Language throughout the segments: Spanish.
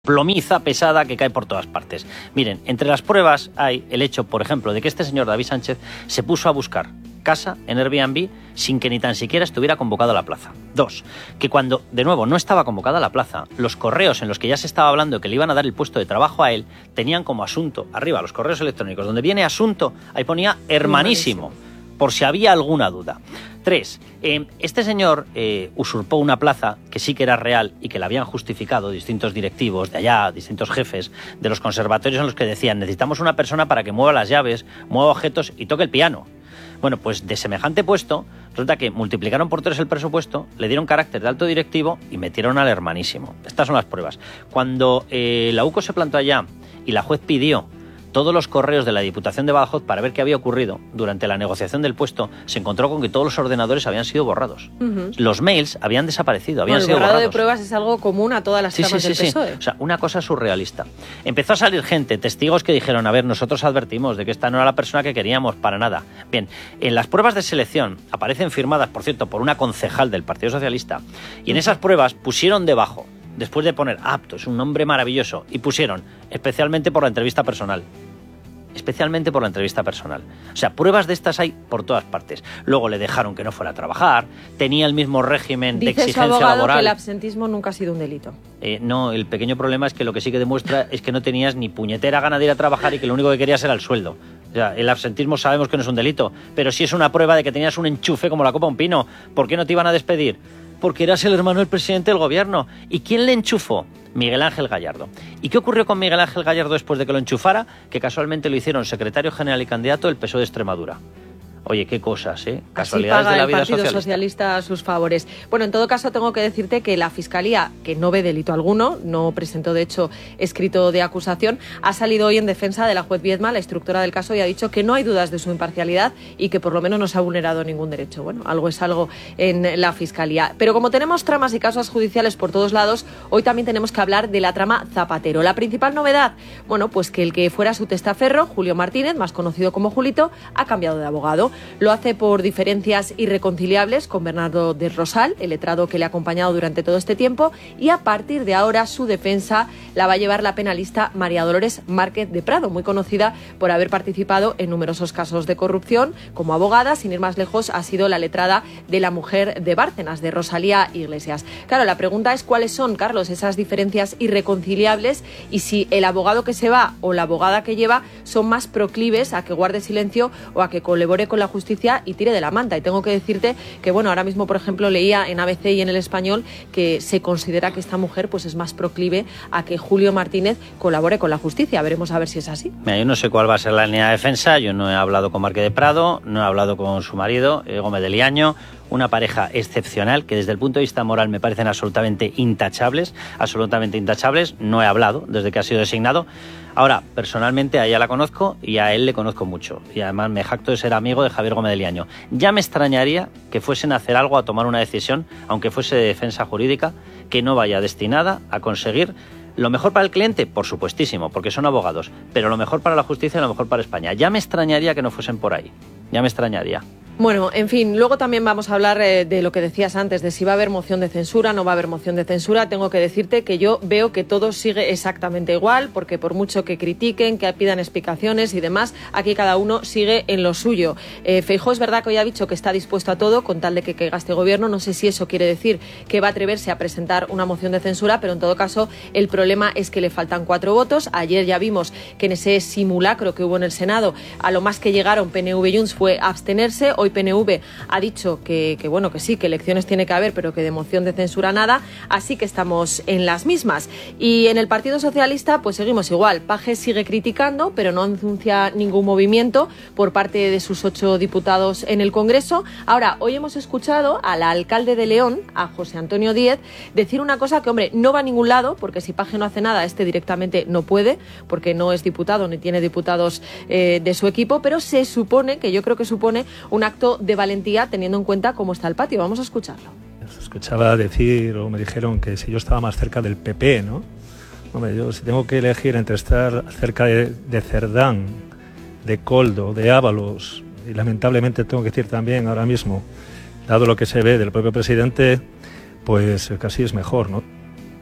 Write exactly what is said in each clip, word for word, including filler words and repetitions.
plomiza pesada que cae por todas partes. Miren, entre las pruebas hay el hecho, por ejemplo, de que este señor David Sánchez se puso a buscar casa en Airbnb sin que ni tan siquiera estuviera convocado a la plaza. Dos, que cuando, de nuevo, no estaba convocada a la plaza, los correos en los que ya se estaba hablando de que le iban a dar el puesto de trabajo a él, tenían como asunto, arriba, los correos electrónicos, donde viene asunto, ahí ponía hermanísimo, por si había alguna duda. Tres, eh, este señor eh, usurpó una plaza que sí que era real y que la habían justificado distintos directivos de allá, distintos jefes de los conservatorios en los que decían necesitamos una persona para que mueva las llaves, mueva objetos y toque el piano. Bueno, pues de semejante puesto, resulta que multiplicaron por tres el presupuesto, le dieron carácter de alto directivo y metieron al hermanísimo. Estas son las pruebas. Cuando eh, la U C O se plantó allá y la juez pidió todos los correos de la Diputación de Badajoz para ver qué había ocurrido durante la negociación del puesto, se encontró con que todos los ordenadores habían sido borrados. Uh-huh. Los mails habían desaparecido, habían bueno, sido borrado borrados. El borrado de pruebas es algo común a todas las sí, tramas sí, del sí, P S O E. Sí. O sea, una cosa surrealista. Empezó a salir gente, testigos que dijeron, a ver, nosotros advertimos de que esta no era la persona que queríamos, para nada. Bien, en las pruebas de selección aparecen firmadas, por cierto, por una concejal del Partido Socialista, y en esas pruebas pusieron debajo, después de poner apto, es un nombre maravilloso, y pusieron, especialmente por la entrevista personal. especialmente por la entrevista personal. O sea, pruebas de estas hay por todas partes. Luego le dejaron que no fuera a trabajar, tenía el mismo régimen Dice de exigencia su abogado laboral. Que el absentismo nunca ha sido un delito. Eh, no, el pequeño problema es que lo que sí que demuestra es que no tenías ni puñetera gana de ir a trabajar y que lo único que querías era el sueldo. O sea, el absentismo sabemos que no es un delito, pero sí es una prueba de que tenías un enchufe como la copa de un pino. ¿Por qué no te iban a despedir? Porque eras el hermano del presidente del gobierno. ¿Y quién le enchufó? Miguel Ángel Gallardo. ¿Y qué ocurrió con Miguel Ángel Gallardo después de que lo enchufara? Que casualmente lo hicieron secretario general y candidato del P S O E de Extremadura. Oye, qué cosas, ¿eh? Casualidades de la vida socialista. Así paga el Partido Socialista a sus favores. Bueno, en todo caso, tengo que decirte que la Fiscalía, que no ve delito alguno, no presentó, de hecho, escrito de acusación, ha salido hoy en defensa de la juez Viedma, la instructora del caso, y ha dicho que no hay dudas de su imparcialidad y que por lo menos no se ha vulnerado ningún derecho. Bueno, algo es algo en la Fiscalía. Pero como tenemos tramas y casos judiciales por todos lados, hoy también tenemos que hablar de la trama Zapatero. La principal novedad, bueno, pues que el que fuera su testaferro, Julio Martínez, más conocido como Julito, ha cambiado de abogado. Lo hace por diferencias irreconciliables con Bernardo del Rosal, el letrado que le ha acompañado durante todo este tiempo, y a partir de ahora su defensa la va a llevar la penalista María Dolores Márquez de Prado, muy conocida por haber participado en numerosos casos de corrupción. Como abogada, sin ir más lejos, ha sido la letrada de la mujer de Bárcenas, de Rosalía Iglesias. Claro, la pregunta es cuáles son, Carlos, esas diferencias irreconciliables y si el abogado que se va o la abogada que lleva son más proclives a que guarde silencio o a que colabore con la justicia y tire de la manta. Y tengo que decirte que, bueno, ahora mismo, por ejemplo, leía en A B C y en El Español que se considera que esta mujer pues es más proclive a que Julio Martínez colabore con la justicia. Veremos a ver si es así. Mira, yo no sé cuál va a ser la línea de defensa. Yo no he hablado con Márquez de Prado, no he hablado con su marido, eh, Gómez de Liaño, una pareja excepcional que desde el punto de vista moral me parecen absolutamente intachables, absolutamente intachables. No he hablado desde que ha sido designado. Ahora, personalmente a ella la conozco y a él le conozco mucho. Y además me jacto de ser amigo de Javier Gómez de Liaño. Ya me extrañaría que fuesen a hacer algo, a tomar una decisión, aunque fuese de defensa jurídica, que no vaya destinada a conseguir lo mejor para el cliente, por supuestísimo, porque son abogados, pero lo mejor para la justicia y lo mejor para España. Ya me extrañaría que no fuesen por ahí. Ya me extrañaría. Bueno, en fin, luego también vamos a hablar eh, de lo que decías antes, de si va a haber moción de censura, no va a haber moción de censura. Tengo que decirte que yo veo que todo sigue exactamente igual, porque por mucho que critiquen, que pidan explicaciones y demás, aquí cada uno sigue en lo suyo. Eh, Feijóo es verdad que hoy ha dicho que está dispuesto a todo con tal de que caiga este gobierno. No sé si eso quiere decir que va a atreverse a presentar una moción de censura, pero en todo caso el problema es que le faltan cuatro votos. Ayer ya vimos que en ese simulacro que hubo en el Senado, a lo más que llegaron P N V y Junts fue abstenerse. Hoy P N V ha dicho que, que bueno, que sí, que elecciones tiene que haber, pero que de moción de censura nada, así que estamos en las mismas. Y en el Partido Socialista pues seguimos igual. Paje sigue criticando, pero no anuncia ningún movimiento por parte de sus ocho diputados en el Congreso. Ahora, hoy hemos escuchado al alcalde de León, a José Antonio Díez, decir una cosa que, hombre, no va a ningún lado, porque si Paje no hace nada, este directamente no puede, porque no es diputado ni tiene diputados eh, de su equipo, pero se supone, que yo creo que supone un acto de valentía teniendo en cuenta cómo está el patio. Vamos a escucharlo. Se escuchaba decir, o me dijeron, que si yo estaba más cerca del P P, ¿no? Hombre, yo si tengo que elegir entre estar cerca de, de Cerdán, de Coldo, de Ábalos, y lamentablemente tengo que decir también ahora mismo, dado lo que se ve del propio presidente, pues casi es mejor, ¿no?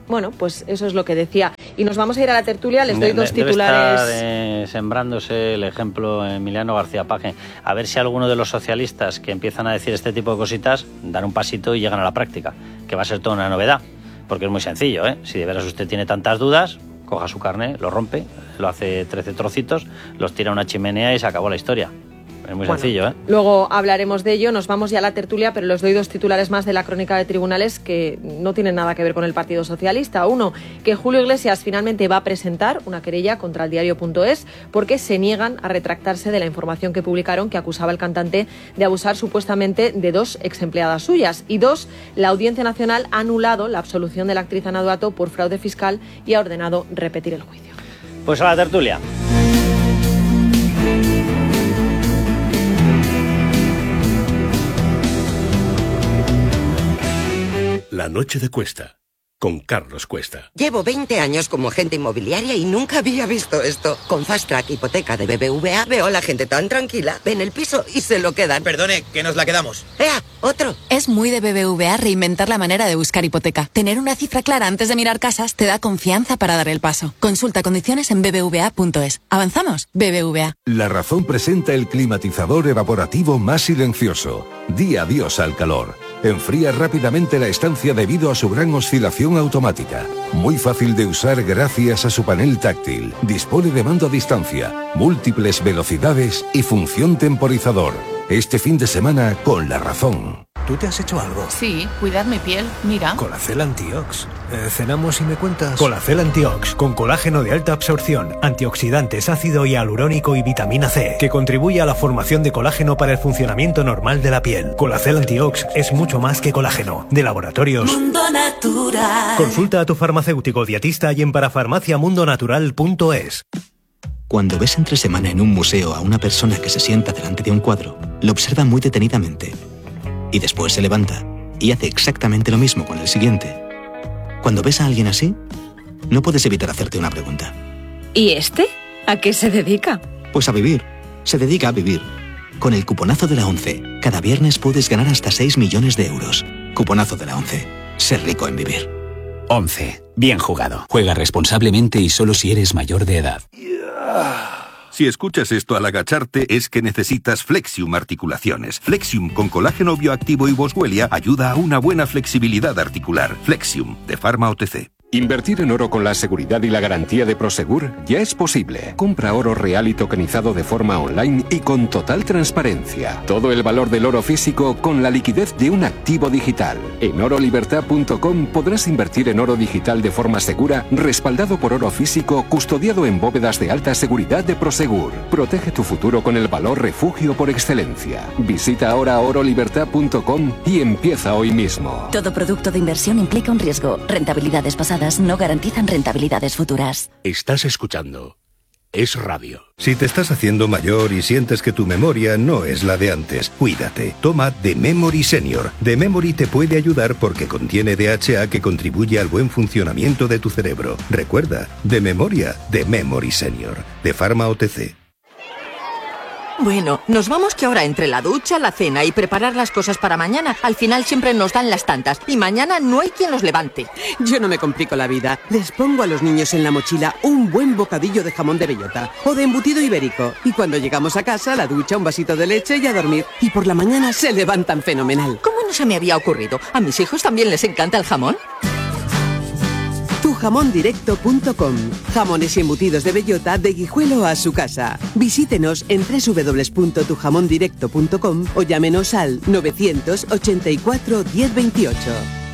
Bueno, pues eso es lo que decía. Y nos vamos a ir a la tertulia, les doy de, dos debe titulares. Estar, eh, sembrándose el ejemplo Emiliano García Paje. A ver si alguno de los socialistas que empiezan a decir este tipo de cositas dan un pasito y llegan a la práctica, que va a ser toda una novedad, porque es muy sencillo, ¿eh? Si de veras usted tiene tantas dudas, coja su carne, lo rompe, lo hace trece trocitos, los tira a una chimenea y se acabó la historia. Es muy bueno, sencillo, ¿eh? Luego hablaremos de ello, nos vamos ya a la tertulia, pero les doy dos titulares más de la crónica de tribunales que no tienen nada que ver con el Partido Socialista. Uno, que Julio Iglesias finalmente va a presentar una querella contra el diario punto es porque se niegan a retractarse de la información que publicaron que acusaba al cantante de abusar supuestamente de dos exempleadas suyas. Y dos, la Audiencia Nacional ha anulado la absolución de la actriz Ana Duato por fraude fiscal y ha ordenado repetir el juicio. Pues a la tertulia. La noche de Cuesta, con Carlos Cuesta. Llevo veinte años como agente inmobiliaria y nunca había visto esto. Con Fast Track Hipoteca de B B V A veo a la gente tan tranquila, ven el piso y se lo quedan. Perdone, que nos la quedamos. ¡Ea! ¡Otro! Es muy de B B V A reinventar la manera de buscar hipoteca. Tener una cifra clara antes de mirar casas te da confianza para dar el paso. Consulta condiciones en b b v a punto es. ¿Avanzamos? B B V A. La Razón presenta el climatizador evaporativo más silencioso. Di adiós al calor. Enfría rápidamente la estancia debido a su gran oscilación automática. Muy fácil de usar gracias a su panel táctil. Dispone de mando a distancia, múltiples velocidades y función temporizador. Este fin de semana con La Razón. ¿Tú te has hecho algo? Sí, cuidar mi piel, mira. Colacel Antiox. Eh, cenamos y me cuentas. Colacel Antiox, con colágeno de alta absorción, antioxidantes, ácido hialurónico y vitamina C, que contribuye a la formación de colágeno para el funcionamiento normal de la piel. Colacel Antiox es mucho más que colágeno. De Laboratorios Mundo Natural. Consulta a tu farmacéutico dietista y en parafarmacia mundo natural punto es. Cuando ves entre semana en un museo a una persona que se sienta delante de un cuadro, lo observa muy detenidamente y después se levanta y hace exactamente lo mismo con el siguiente. Cuando ves a alguien así, no puedes evitar hacerte una pregunta. ¿Y este? ¿A qué se dedica? Pues a vivir. Se dedica a vivir. Con el cuponazo de la ONCE, cada viernes puedes ganar hasta seis millones de euros. Cuponazo de la ONCE. Ser rico en vivir. ONCE. Bien jugado. Juega responsablemente y solo si eres mayor de edad. Si escuchas esto al agacharte es que necesitas Flexium Articulaciones. Flexium con colágeno bioactivo y boswellia ayuda a una buena flexibilidad articular. Flexium, de Pharma O T C. Invertir en oro con la seguridad y la garantía de Prosegur ya es posible. Compra oro real y tokenizado de forma online y con total transparencia. Todo el valor del oro físico con la liquidez de un activo digital. En oro libertad punto com podrás invertir en oro digital de forma segura, respaldado por oro físico, custodiado en bóvedas de alta seguridad de Prosegur. Protege tu futuro con el valor refugio por excelencia. Visita ahora oro libertad punto com y empieza hoy mismo. Todo producto de inversión implica un riesgo. Rentabilidades pasadas no garantizan rentabilidades futuras. Estás escuchando Es Radio. Si te estás haciendo mayor y sientes que tu memoria no es la de antes, cuídate. Toma The Memory Senior. The Memory te puede ayudar porque contiene D H A que contribuye al buen funcionamiento de tu cerebro. Recuerda, de memoria, The Memory Senior. De Pharma O T C. Bueno, nos vamos que ahora entre la ducha, la cena y preparar las cosas para mañana, al final siempre nos dan las tantas y mañana no hay quien los levante. Yo no me complico la vida. Les pongo a los niños en la mochila un buen bocadillo de jamón de bellota o de embutido ibérico. Y cuando llegamos a casa, la ducha, un vasito de leche y a dormir. Y por la mañana se levantan fenomenal. ¿Cómo no se me había ocurrido? ¿A mis hijos también les encanta el jamón? tu jamón directo punto com. Jamones y embutidos de bellota de Guijuelo a su casa. Visítenos en doble u doble u doble u punto tu jamón directo punto com o llámenos al novecientos ochenta y cuatro diez veintiocho.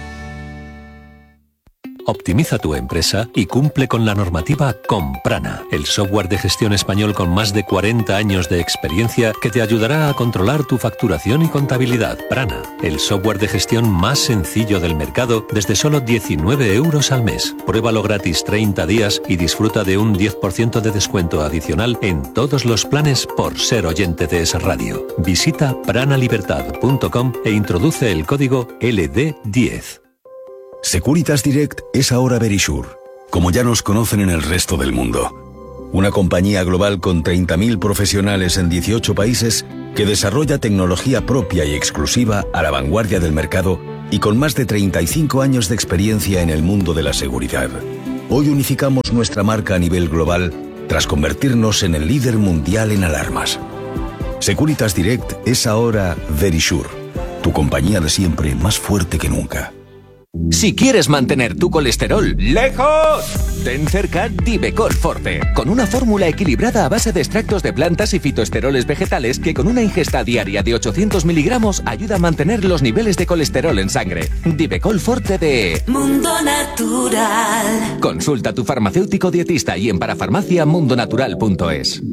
Optimiza tu empresa y cumple con la normativa con Prana, el software de gestión español con más de cuarenta años de experiencia que te ayudará a controlar tu facturación y contabilidad. Prana, el software de gestión más sencillo del mercado desde solo diecinueve euros al mes. Pruébalo gratis treinta días y disfruta de un diez por ciento de descuento adicional en todos los planes por ser oyente de Es Radio. Visita prana libertad punto com e introduce el código L D diez. Securitas Direct es ahora Verisure, como ya nos conocen en el resto del mundo. Una compañía global con treinta mil profesionales en dieciocho países que desarrolla tecnología propia y exclusiva a la vanguardia del mercado y con más de treinta y cinco años de experiencia en el mundo de la seguridad. Hoy unificamos nuestra marca a nivel global tras convertirnos en el líder mundial en alarmas. Securitas Direct es ahora Verisure, tu compañía de siempre más fuerte que nunca. Si quieres mantener tu colesterol lejos, ten cerca Divecol Forte, con una fórmula equilibrada a base de extractos de plantas y fitoesteroles vegetales que con una ingesta diaria de ochocientos miligramos ayuda a mantener los niveles de colesterol en sangre. Divecol Forte de Mundo Natural. Consulta a tu farmacéutico dietista y en parafarmacia mundonatural punto es.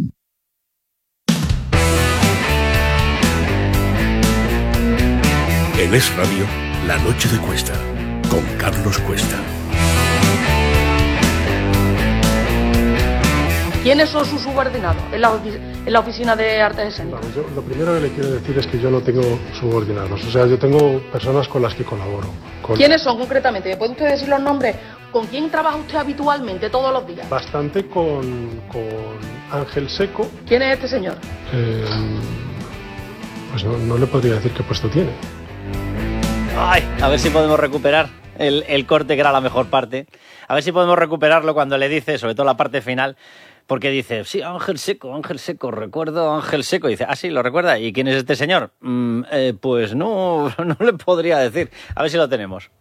En Es Radio, La Noche de Cuesta, con Carlos Cuesta. ¿Quiénes son sus subordinados en la, en la oficina de artes escénicas? No, yo, lo primero que le quiero decir es que yo no tengo subordinados. O sea, yo tengo personas con las que colaboro. Con... ¿Quiénes son concretamente? ¿Me puede usted decir los nombres? ¿Con quién trabaja usted habitualmente todos los días? Bastante con, con Ángel Seco. ¿Quién es este señor? Eh, pues no, no le podría decir qué puesto tiene. Ay, a ver si podemos recuperar el, el corte, que era la mejor parte. A ver si podemos recuperarlo cuando le dice, sobre todo la parte final, porque dice, sí, Ángel Seco, Ángel Seco, recuerdo a Ángel Seco. Y dice, ah, sí, lo recuerda. ¿Y quién es este señor? Mm, eh, pues no, no le podría decir. A ver si lo tenemos.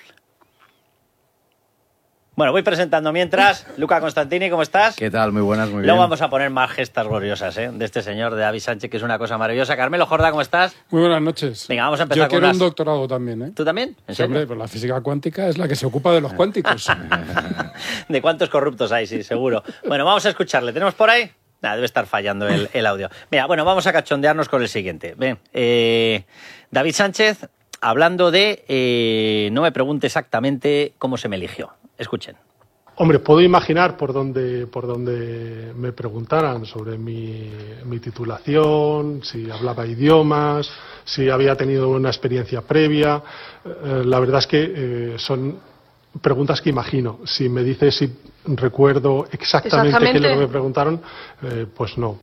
Bueno, voy presentando mientras. Luca Constantini, ¿cómo estás? ¿Qué tal? Muy buenas, muy bien. Luego vamos a poner más gestas gloriosas, ¿eh? De este señor, de David Sánchez, que es una cosa maravillosa. Carmelo Jordá, ¿cómo estás? Muy buenas noches. Venga, vamos a empezar Yo quiero con unas... un doctorado también, ¿eh? ¿Tú también? ¿En Sí, serio? hombre, pues la física cuántica es la que se ocupa de los cuánticos. ¿De cuántos corruptos hay? Sí, seguro. Bueno, vamos a escucharle. ¿Tenemos por ahí? Nada, debe estar fallando el, el audio. Mira, bueno, vamos a cachondearnos con el siguiente. Ven, eh, David Sánchez, hablando de... Eh, no me pregunte exactamente cómo se me eligió. Escuchen. Hombre, puedo imaginar por dónde, por dónde me preguntaran sobre mi, mi titulación, si hablaba idiomas, si había tenido una experiencia previa. Eh, la verdad es que eh, son preguntas que imagino. Si me dice si recuerdo exactamente, exactamente. qué es lo que me preguntaron, eh, pues no.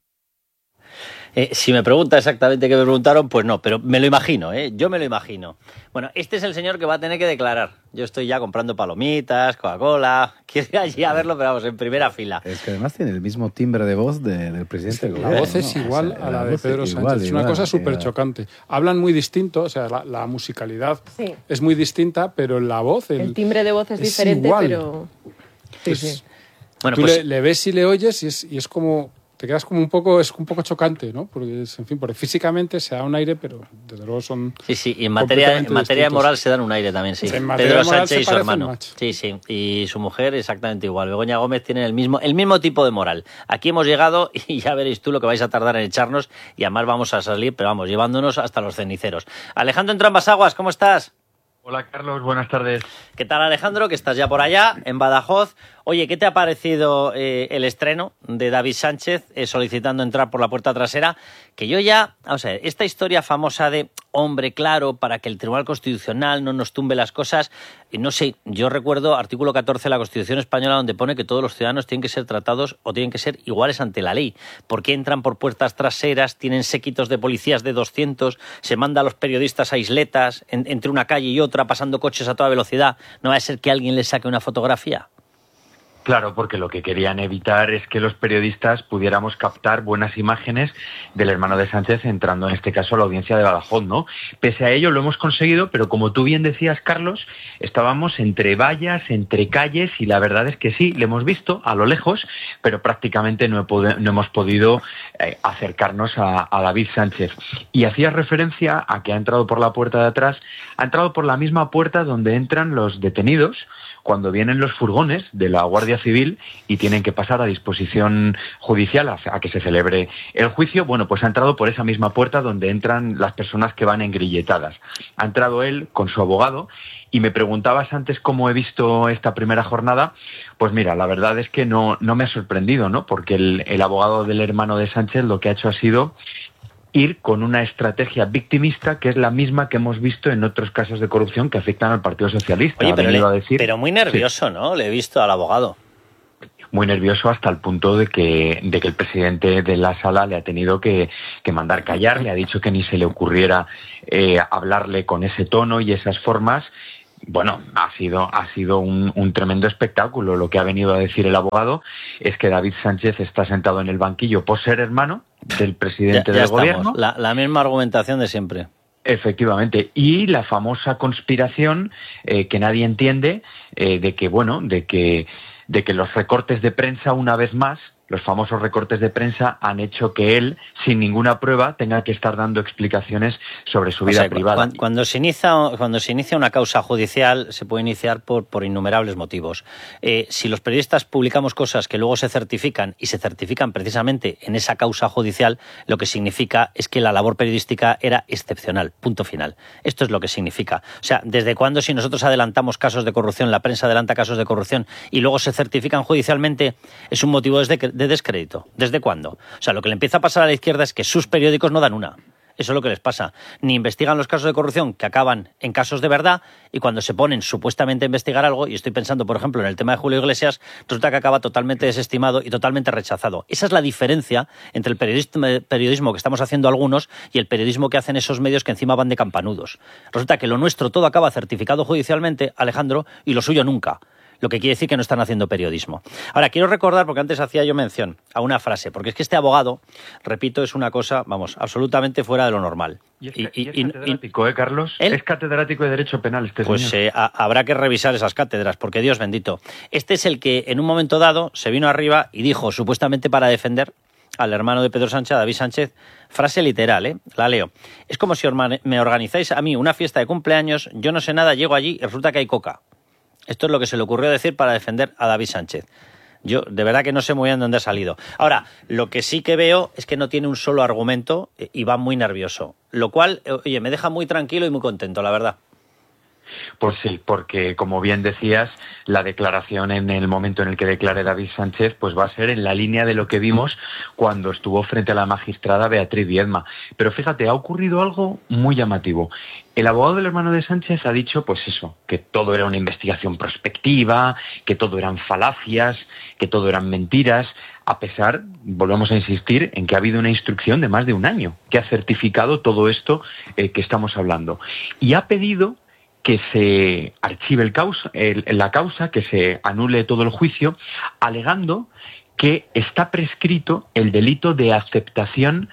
Eh, si me pregunta exactamente qué me preguntaron, pues no, pero me lo imagino, ¿eh? Yo me lo imagino. Bueno, este es el señor que va a tener que declarar. Yo estoy ya comprando palomitas, Coca-Cola, quiero ir allí a verlo, pero vamos, en primera fila. Es que además tiene el mismo timbre de voz de, del presidente del gobierno. La voz es igual ¿no? o sea, a la, la de Pedro Sánchez, igual, es una igual, cosa súper chocante. Hablan muy distinto, o sea, la, la musicalidad sí. es muy distinta, pero la voz... El, el timbre de voz es, es diferente, igual. pero... Sí, pues, sí. Bueno, tú pues... le, le ves y le oyes y es, y es como... Te quedas como un poco, es un poco chocante, ¿no? Porque, en fin, porque físicamente se da un aire, pero desde luego son... Sí, sí, y en materia, en materia de moral se dan un aire también, sí. En Pedro Sánchez y su hermano. Sí, sí, y su mujer exactamente igual. Begoña Gómez tiene el mismo, el mismo tipo de moral. Aquí hemos llegado y ya veréis tú lo que vais a tardar en echarnos y además vamos a salir, pero vamos, llevándonos hasta los ceniceros. Alejandro Entrambas-Aguas, ¿cómo estás? Hola, Carlos, buenas tardes. ¿Qué tal, Alejandro? Que estás ya por allá, en Badajoz. Oye, ¿qué te ha parecido eh, el estreno de David Sánchez eh, solicitando entrar por la puerta trasera? Que yo ya, vamos a ver, esta historia famosa de hombre claro para que el Tribunal Constitucional no nos tumbe las cosas, eh, no sé, yo recuerdo artículo catorce de la Constitución Española donde pone que todos los ciudadanos tienen que ser tratados o tienen que ser iguales ante la ley. ¿Por qué entran por puertas traseras, tienen séquitos de policías de doscientos, se manda a los periodistas a isletas en, entre una calle y otra pasando coches a toda velocidad? ¿No va a ser que alguien les saque una fotografía? Claro, porque lo que querían evitar es que los periodistas pudiéramos captar buenas imágenes del hermano de Sánchez entrando en este caso a la audiencia de Badajoz, ¿no? Pese a ello lo hemos conseguido, pero como tú bien decías, Carlos, estábamos entre vallas, entre calles y la verdad es que sí, le hemos visto a lo lejos, pero prácticamente no, he pod- no hemos podido eh, acercarnos a, a David Sánchez. Y hacías referencia a que ha entrado por la puerta de atrás, ha entrado por la misma puerta donde entran los detenidos cuando vienen los furgones de la Guardia Civil y tienen que pasar a disposición judicial a, a que se celebre el juicio. Bueno, pues ha entrado por esa misma puerta donde entran las personas que van engrilletadas. Ha entrado él con su abogado y me preguntabas antes cómo he visto esta primera jornada. Pues mira, la verdad es que no, no me ha sorprendido, ¿no? Porque el, el abogado del hermano de Sánchez lo que ha hecho ha sido ir con una estrategia victimista que es la misma que hemos visto en otros casos de corrupción que afectan al Partido Socialista. Oye, pero, le, a decir, pero muy nervioso, sí. ¿no? Le he visto al abogado. muy nervioso hasta el punto de que, de que el presidente de la sala le ha tenido que, que mandar callar, le ha dicho que ni se le ocurriera eh, hablarle con ese tono y esas formas. Bueno, ha sido, ha sido un, un tremendo espectáculo. Lo que ha venido a decir el abogado es que David Sánchez está sentado en el banquillo por ser hermano del presidente ya, ya del estamos. gobierno. La, la misma argumentación de siempre. Efectivamente, y la famosa conspiración eh, que nadie entiende eh, de que, bueno, de que, de que los recortes de prensa, una vez más, los famosos recortes de prensa han hecho que él, sin ninguna prueba, tenga que estar dando explicaciones sobre su vida o sea, privada. Cuando, cuando, se inicia, cuando se inicia una causa judicial, se puede iniciar por, por innumerables motivos. Eh, si los periodistas publicamos cosas que luego se certifican, y se certifican precisamente en esa causa judicial, lo que significa es que la labor periodística era excepcional, punto final. Esto es lo que significa. O sea, ¿desde cuándo si nosotros adelantamos casos de corrupción, la prensa adelanta casos de corrupción, y luego se certifican judicialmente, es un motivo desde que de descrédito? ¿Desde cuándo? O sea, lo que le empieza a pasar a la izquierda es que sus periódicos no dan una. Eso es lo que les pasa. Ni investigan los casos de corrupción que acaban en casos de verdad, y cuando se ponen supuestamente a investigar algo, y estoy pensando, por ejemplo, en el tema de Julio Iglesias, resulta que acaba totalmente desestimado y totalmente rechazado. Esa es la diferencia entre el periodismo, periodismo que estamos haciendo algunos y el periodismo que hacen esos medios que encima van de campanudos. Resulta que lo nuestro todo acaba certificado judicialmente, Alejandro, y lo suyo nunca. Lo que quiere decir que no están haciendo periodismo. Ahora, quiero recordar, porque antes hacía yo mención a una frase, porque es que este abogado, repito, es una cosa, vamos, absolutamente fuera de lo normal. Y es, y, y, y es catedrático, ¿eh, Carlos? ¿Él? Es catedrático de Derecho Penal este pues, señor. Pues eh, a, habrá que revisar esas cátedras, porque Dios bendito. Este es el que en un momento dado se vino arriba y dijo, supuestamente para defender al hermano de Pedro Sánchez, David Sánchez, frase literal, ¿eh? La leo. Es como si me organizáis a mí una fiesta de cumpleaños, yo no sé nada, llego allí y resulta que hay coca. Esto es lo que se le ocurrió decir para defender a David Sánchez. Yo de verdad que no sé muy bien dónde ha salido. Ahora, lo que sí que veo es que no tiene un solo argumento y va muy nervioso. Lo cual, oye, me deja muy tranquilo y muy contento, la verdad. Pues sí, porque como bien decías, la declaración en el momento en el que declare David Sánchez pues va a ser en la línea de lo que vimos cuando estuvo frente a la magistrada Beatriz Viedma. Pero fíjate, ha ocurrido algo muy llamativo. El abogado del hermano de Sánchez ha dicho pues eso, que todo era una investigación prospectiva, que todo eran falacias, que todo eran mentiras, a pesar, volvemos a insistir, en que ha habido una instrucción de más de un año que ha certificado todo esto eh, que estamos hablando. Y ha pedido que se archive el causa, el, la causa, que se anule todo el juicio, alegando que está prescrito el delito de aceptación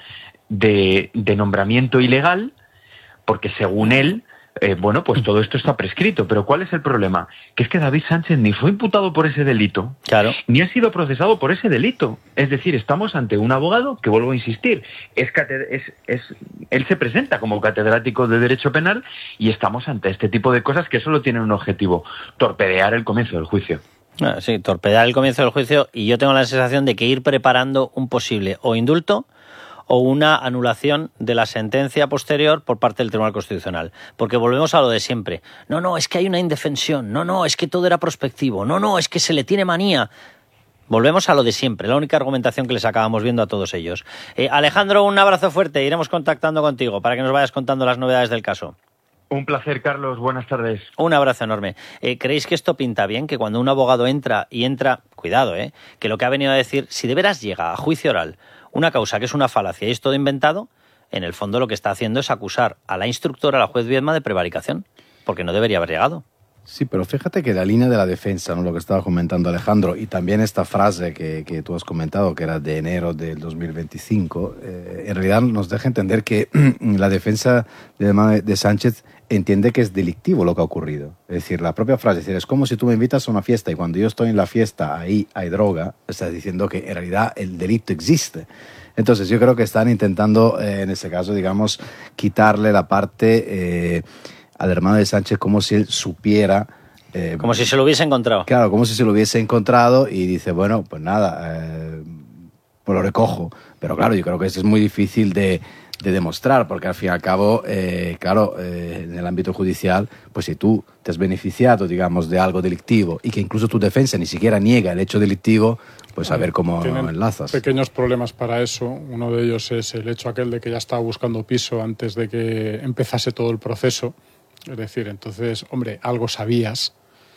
de, de nombramiento ilegal, porque según él, eh, bueno, pues todo esto está prescrito. Pero ¿cuál es el problema? Que es que David Sánchez ni fue imputado por ese delito, claro, ni ha sido procesado por ese delito. Es decir, estamos ante un abogado que, vuelvo a insistir, es, es, es él se presenta como catedrático de Derecho Penal y estamos ante este tipo de cosas que solo tienen un objetivo: torpedear el comienzo del juicio. Ah, sí, torpedear el comienzo del juicio, y yo tengo la sensación de que ir preparando un posible o indulto o una anulación de la sentencia posterior por parte del Tribunal Constitucional. Porque volvemos a lo de siempre. No, no, es que hay una indefensión. No, no, es que todo era prospectivo. No, no, es que se le tiene manía. Volvemos a lo de siempre, la única argumentación que les acabamos viendo a todos ellos. Eh, Alejandro, un abrazo fuerte. Iremos contactando contigo para que nos vayas contando las novedades del caso. Un placer, Carlos. Buenas tardes. Un abrazo enorme. Eh, ¿Creéis que esto pinta bien? Que cuando un abogado entra y entra... Cuidado, ¿eh? Que lo que ha venido a decir, si de veras llega a juicio oral una causa que es una falacia y es todo inventado, en el fondo lo que está haciendo es acusar a la instructora, a la juez Viedma, de prevaricación, porque no debería haber llegado. Sí, pero fíjate que la línea de la defensa, ¿no?, lo que estaba comentando Alejandro, y también esta frase que, que tú has comentado, que era de enero del dos mil veinticinco, eh, en realidad nos deja entender que la defensa de, de Sánchez entiende que es delictivo lo que ha ocurrido. Es decir, la propia frase, es decir, es como si tú me invitas a una fiesta y cuando yo estoy en la fiesta, ahí hay droga, estás diciendo que en realidad el delito existe. Entonces yo creo que están intentando, eh, en ese caso, digamos, quitarle la parte... Eh, al hermano de Sánchez como si él supiera... Eh, como si se lo hubiese encontrado. Claro, como si se lo hubiese encontrado y dice, bueno, pues nada, eh, pues lo recojo. Pero claro, yo creo que eso es muy difícil de, de demostrar, porque al fin y al cabo, eh, claro, eh, en el ámbito judicial, pues si tú te has beneficiado, digamos, de algo delictivo y que incluso tu defensa ni siquiera niega el hecho delictivo, pues a ver cómo Tienen enlazas. Pequeños problemas para eso. Uno de ellos es el hecho aquel de que ya estaba buscando piso antes de que empezase todo el proceso. Es decir, entonces, hombre, algo sabías.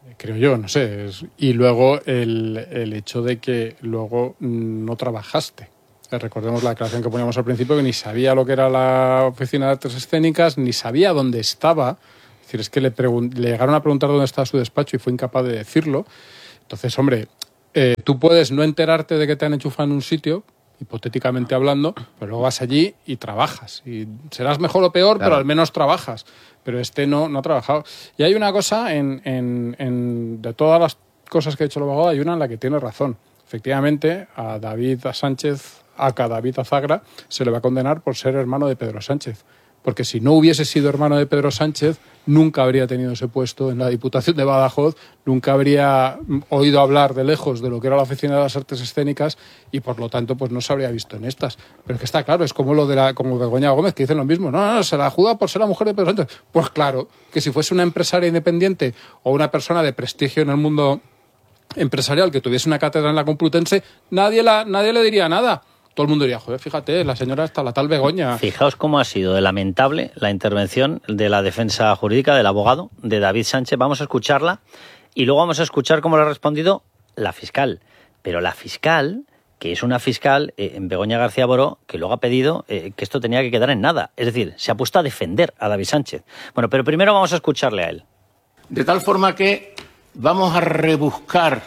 creo yo, no sé. Es, y luego el, el hecho de que luego no trabajaste. Recordemos la declaración que poníamos al principio, que ni sabía lo que era la oficina de artes escénicas, ni sabía dónde estaba. Es decir, es que le, le llegaron a preguntar dónde estaba su despacho y fue incapaz de decirlo. Entonces, hombre, eh, tú puedes no enterarte de que te han enchufado en un sitio, hipotéticamente hablando, pero luego vas allí y trabajas. Y serás mejor o peor, claro, pero al menos trabajas. Pero este no, no ha trabajado. Y hay una cosa, en, en, en, de todas las cosas que ha hecho el abogado, hay una en la que tiene razón. Efectivamente, a David Sánchez, a David Azagra, se le va a condenar por ser hermano de Pedro Sánchez. Porque si no hubiese sido hermano de Pedro Sánchez, nunca habría tenido ese puesto en la Diputación de Badajoz, nunca habría oído hablar de lejos de lo que era la Oficina de las Artes Escénicas y, por lo tanto, pues no se habría visto en estas. Pero es que está claro, es como lo de la, como Begoña Gómez, que dicen lo mismo. No, no, no, se la juzga por ser la mujer de Pedro Sánchez. Pues claro, que si fuese una empresaria independiente o una persona de prestigio en el mundo empresarial que tuviese una cátedra en la Complutense, nadie, la, nadie le diría nada. Todo el mundo diría, joder, fíjate, la señora está la tal Begoña. Fijaos cómo ha sido de lamentable la intervención de la defensa jurídica del abogado de David Sánchez. Vamos a escucharla y luego vamos a escuchar cómo le ha respondido la fiscal. Pero la fiscal, que es una fiscal, eh, Begoña García Boró, que luego ha pedido eh, que esto tenía que quedar en nada. Es decir, se ha puesto a defender a David Sánchez. Bueno, pero primero vamos a escucharle a él. De tal forma que vamos a rebuscar,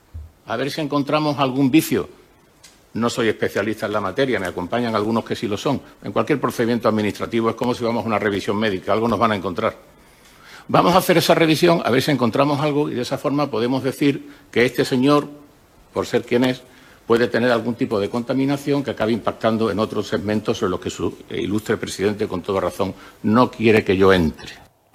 a ver si encontramos algún vicio. No soy especialista en la materia, me acompañan algunos que sí lo son. En cualquier procedimiento administrativo es como si vamos a una revisión médica, algo nos van a encontrar. Vamos a hacer esa revisión, a ver si encontramos algo y de esa forma podemos decir que este señor, por ser quien es, puede tener algún tipo de contaminación que acabe impactando en otros segmentos sobre los que su ilustre presidente, con toda razón, no quiere que yo entre.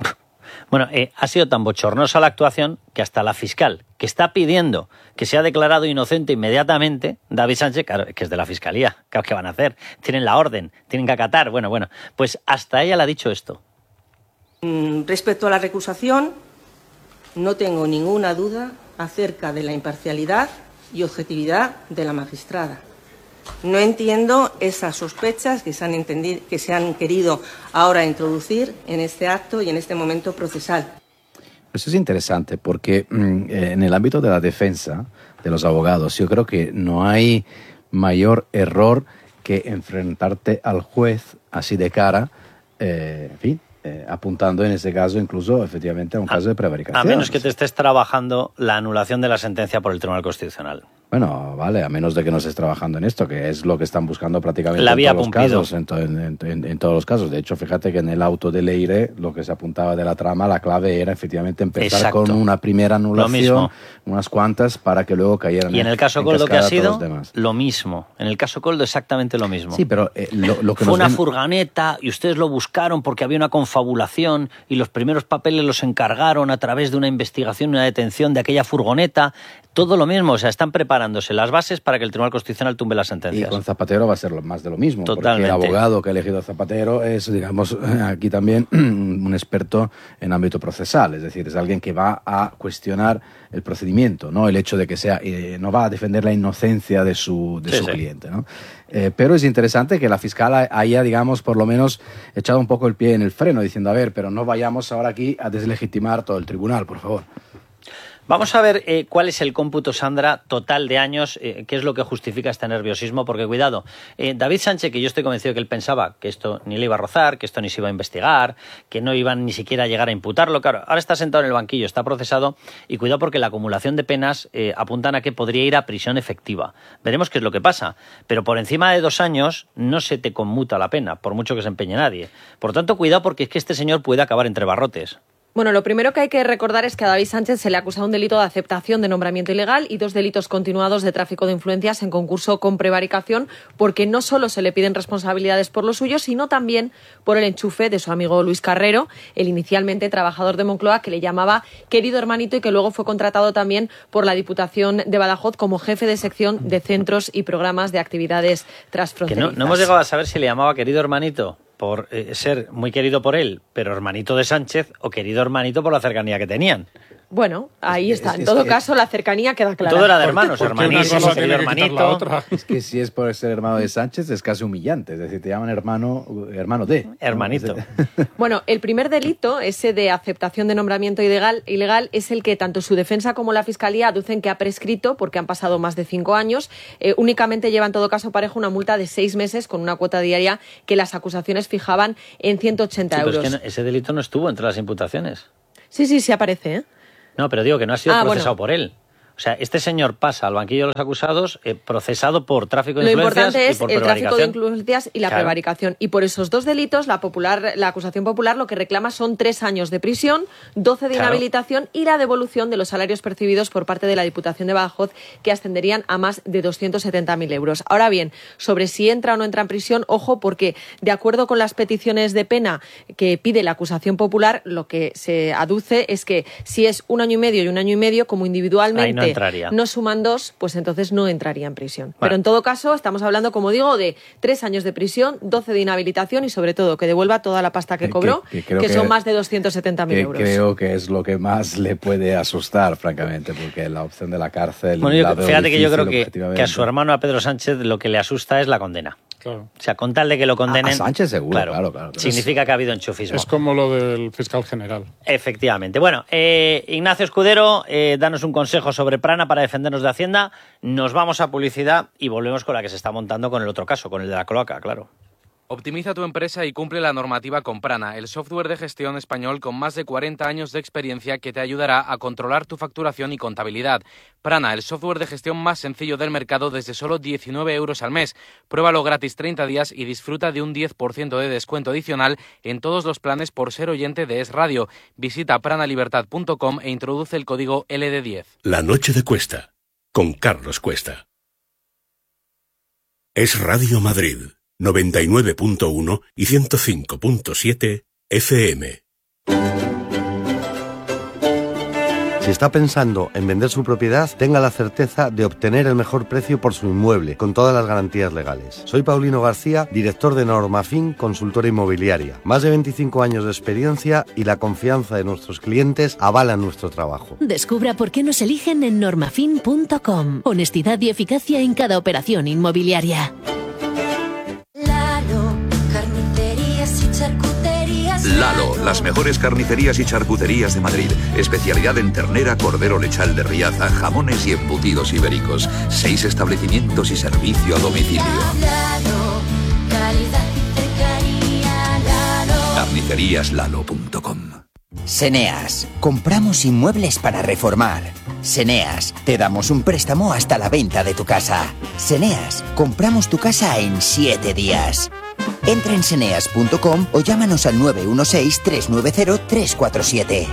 Bueno, eh, ha sido tan bochornosa la actuación que hasta la fiscal, que está pidiendo que sea declarado inocente inmediatamente, David Sánchez, claro, que es de la Fiscalía, claro, ¿qué van a hacer? Tienen la orden, tienen que acatar, bueno, bueno, pues hasta ella le ha dicho esto. Respecto a la recusación, no tengo ninguna duda acerca de la imparcialidad y objetividad de la magistrada. No entiendo esas sospechas que se han entendido, que se han querido ahora introducir en este acto y en este momento procesal. Eso es interesante porque mm, en el ámbito de la defensa de los abogados yo creo que no hay mayor error que enfrentarte al juez así de cara, eh, en fin, eh, apuntando en ese caso incluso efectivamente a un caso de prevaricación. A menos que te estés trabajando la anulación de la sentencia por el Tribunal Constitucional. Bueno, vale, a menos de que no estés trabajando en esto, que es lo que están buscando prácticamente la en vía todos Pumpido. los casos. En, to, en, en, en todos los casos. De hecho, fíjate que en el auto de Leire, lo que se apuntaba de la trama, la clave era efectivamente empezar Exacto. con una primera anulación, unas cuantas, para que luego cayeran. Y en el caso en Coldo, que ha sido demás. lo mismo. En el caso Coldo, exactamente lo mismo. Sí, pero eh, lo, lo que Fue nos una ven... furgoneta y ustedes lo buscaron porque había una confabulación y los primeros papeles los encargaron a través de una investigación y una detención de aquella furgoneta. Todo lo mismo, o sea, están preparándose las bases para que el Tribunal Constitucional tumbe las sentencias. Y con Zapatero va a ser lo más de lo mismo. Totalmente. Porque el abogado que ha elegido a Zapatero es, digamos, aquí también un experto en ámbito procesal. Es decir, es alguien que va a cuestionar el procedimiento, no el hecho de que sea, eh, no va a defender la inocencia de su, de sí, su sí. cliente, ¿no? Eh, pero es interesante que la fiscal haya, digamos, por lo menos echado un poco el pie en el freno, diciendo, a ver, pero no vayamos ahora aquí a deslegitimar todo el tribunal, por favor. Vamos a ver eh, cuál es el cómputo, Sandra, total de años, eh, qué es lo que justifica este nerviosismo, porque cuidado, eh, David Sánchez, que yo estoy convencido que él pensaba que esto ni le iba a rozar, que esto ni se iba a investigar, que no iban ni siquiera a llegar a imputarlo, claro, ahora está sentado en el banquillo, está procesado, y cuidado porque la acumulación de penas eh, apuntan a que podría ir a prisión efectiva. Veremos qué es lo que pasa, pero por encima de dos años no se te conmuta la pena, por mucho que se empeñe nadie. Por tanto, cuidado porque es que este señor puede acabar entre barrotes. Bueno, lo primero que hay que recordar es que a David Sánchez se le acusa de un delito de aceptación de nombramiento ilegal y dos delitos continuados de tráfico de influencias en concurso con prevaricación, porque no solo se le piden responsabilidades por lo suyo, sino también por el enchufe de su amigo Luis Carrero, el inicialmente trabajador de Moncloa, que le llamaba querido hermanito y que luego fue contratado también por la Diputación de Badajoz como jefe de sección de centros y programas de actividades transfronterizas. Que no, no hemos llegado a saber si le llamaba querido hermanito por eh, ser muy querido por él, pero hermanito de Sánchez, o querido hermanito por la cercanía que tenían. Bueno, ahí es que, está. es, en todo es, caso, la cercanía queda clara. Todo era de hermanos, hermanísimo, querido hermanito. Es que si es por ser hermano de Sánchez es casi humillante. Es decir, te llaman hermano, hermano de. Hermanito. Bueno, el primer delito, ese de aceptación de nombramiento ilegal, ilegal, es el que tanto su defensa como la Fiscalía aducen que ha prescrito porque han pasado más de cinco años. Eh, únicamente lleva en todo caso parejo una multa de seis meses con una cuota diaria que las acusaciones fijaban en ciento ochenta sí, euros. Pero es que no, ese delito no estuvo entre las imputaciones. Sí, sí, sí aparece, ¿eh? No, pero digo que no ha sido ah, procesado bueno. por él. O sea, este señor pasa al banquillo de los acusados eh, procesado por tráfico de Lo influencias importante es y por el tráfico de prevaricación. influencias y la Claro. prevaricación. Y por esos dos delitos, la popular, la acusación popular lo que reclama son tres años de prisión, doce de Claro. inhabilitación y la devolución de los salarios percibidos por parte de la Diputación de Badajoz, que ascenderían a más de doscientos setenta mil euros. Ahora bien, sobre si entra o no entra en prisión, ojo, porque de acuerdo con las peticiones de pena que pide la acusación popular, lo que se aduce es que si es un año y medio y un año y medio, como individualmente Ahí no entraría. no suman dos, pues entonces no entraría en prisión. Bueno. Pero en todo caso, estamos hablando, como digo, de tres años de prisión, doce de inhabilitación y sobre todo que devuelva toda la pasta que cobró, que, que, que, creo son que, más de doscientos setenta mil que euros. Creo que es lo que más le puede asustar, francamente, porque la opción de la cárcel... Bueno, yo, la veo fíjate que yo creo difícil, que, que a su hermano, a Pedro Sánchez, lo que le asusta es la condena. Claro. O sea, con tal de que lo condenen... A, a Sánchez seguro, claro, claro. claro. Significa que ha habido enchufismo. Es como lo del fiscal general. Efectivamente. Bueno, eh, Ignacio Escudero, eh, danos un consejo sobre Prana para defendernos de Hacienda. Nos vamos a publicidad y volvemos con la que se está montando con el otro caso, con el de la cloaca, claro. Optimiza tu empresa y cumple la normativa con Prana, el software de gestión español con más de cuarenta años de experiencia que te ayudará a controlar tu facturación y contabilidad. Prana, el software de gestión más sencillo del mercado desde solo diecinueve euros al mes. Pruébalo gratis treinta días y disfruta de un diez por ciento de descuento adicional en todos los planes por ser oyente de Es Radio. Visita pranalibertad punto com e introduce el código L D diez. La noche de Cuesta, con Carlos Cuesta. Es Radio Madrid. noventa y nueve punto uno y ciento cinco punto siete F M. Si está pensando en vender su propiedad, tenga la certeza de obtener el mejor precio por su inmueble, con todas las garantías legales. Soy Paulino García, director de Normafin, consultora inmobiliaria. Más de veinticinco años de experiencia y la confianza de nuestros clientes avalan nuestro trabajo. Descubra por qué nos eligen en normafin punto com. Honestidad y eficacia en cada operación inmobiliaria. Lalo, las mejores carnicerías y charcuterías de Madrid. Especialidad en ternera, cordero lechal de Riaza, jamones y embutidos ibéricos. Seis establecimientos y servicio a domicilio. carnicerías lalo punto com. Seneas, compramos inmuebles para reformar. Seneas, te damos un préstamo hasta la venta de tu casa. Seneas, compramos tu casa en siete días. Entra en seneas punto com o llámanos al nueve uno seis, tres nueve cero, tres cuatro siete.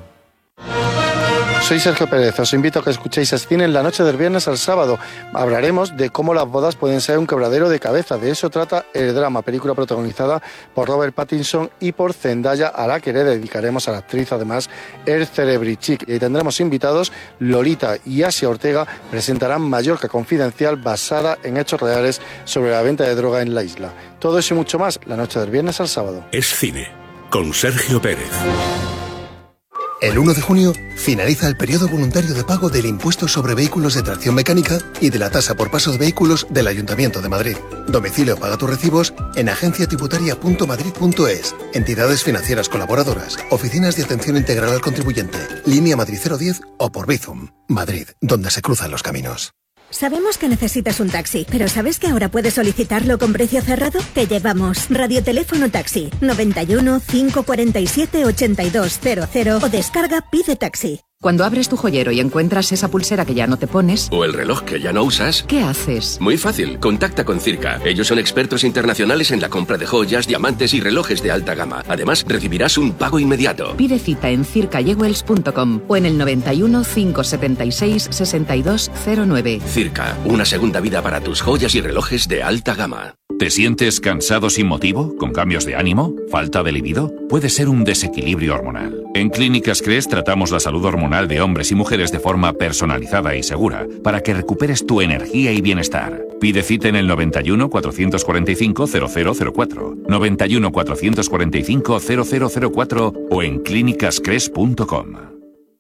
Soy Sergio Pérez, os invito a que escuchéis Cine en la noche del viernes al sábado. Hablaremos de cómo las bodas pueden ser un quebradero de cabeza. De eso trata El drama, película protagonizada por Robert Pattinson y por Zendaya, a la que le dedicaremos a la actriz además El Celebrity. Y tendremos invitados. Lolita y Asia Ortega presentarán Mallorca Confidencial, basada en hechos reales sobre la venta de droga en la isla. Todo eso y mucho más, la noche del viernes al sábado. Es Cine, con Sergio Pérez. El uno de junio finaliza el periodo voluntario de pago del impuesto sobre vehículos de tracción mecánica y de la tasa por paso de vehículos del Ayuntamiento de Madrid. Domicilio paga tus recibos en agencia tributaria punto madrid punto es, entidades financieras colaboradoras, oficinas de atención integral al contribuyente, línea Madrid cero diez o por Bizum. Madrid, donde se cruzan los caminos. Sabemos que necesitas un taxi, pero ¿sabes que ahora puedes solicitarlo con precio cerrado? Te llevamos Radioteléfono Taxi noventa y uno, cinco cuarenta y siete, ochenta y dos cero cero o descarga Pide Taxi. Cuando abres tu joyero y encuentras esa pulsera que ya no te pones... O el reloj que ya no usas... ¿Qué haces? Muy fácil, contacta con Circa. Ellos son expertos internacionales en la compra de joyas, diamantes y relojes de alta gama. Además, recibirás un pago inmediato. Pide cita en circa jewels punto com o en el noventa y uno, cinco setenta y seis, sesenta y dos cero nueve. Circa, una segunda vida para tus joyas y relojes de alta gama. ¿Te sientes cansado sin motivo? ¿Con cambios de ánimo? ¿Falta de libido? Puede ser un desequilibrio hormonal. En Clínicas Cres tratamos la salud hormonal de hombres y mujeres de forma personalizada y segura para que recuperes tu energía y bienestar. Pide cita en el noventa y uno, cuatrocientos cuarenta y cinco, cero cero cero cuatro, noventa y uno, cuatrocientos cuarenta y cinco, cero cero cero cuatro o en clínicas cres punto com.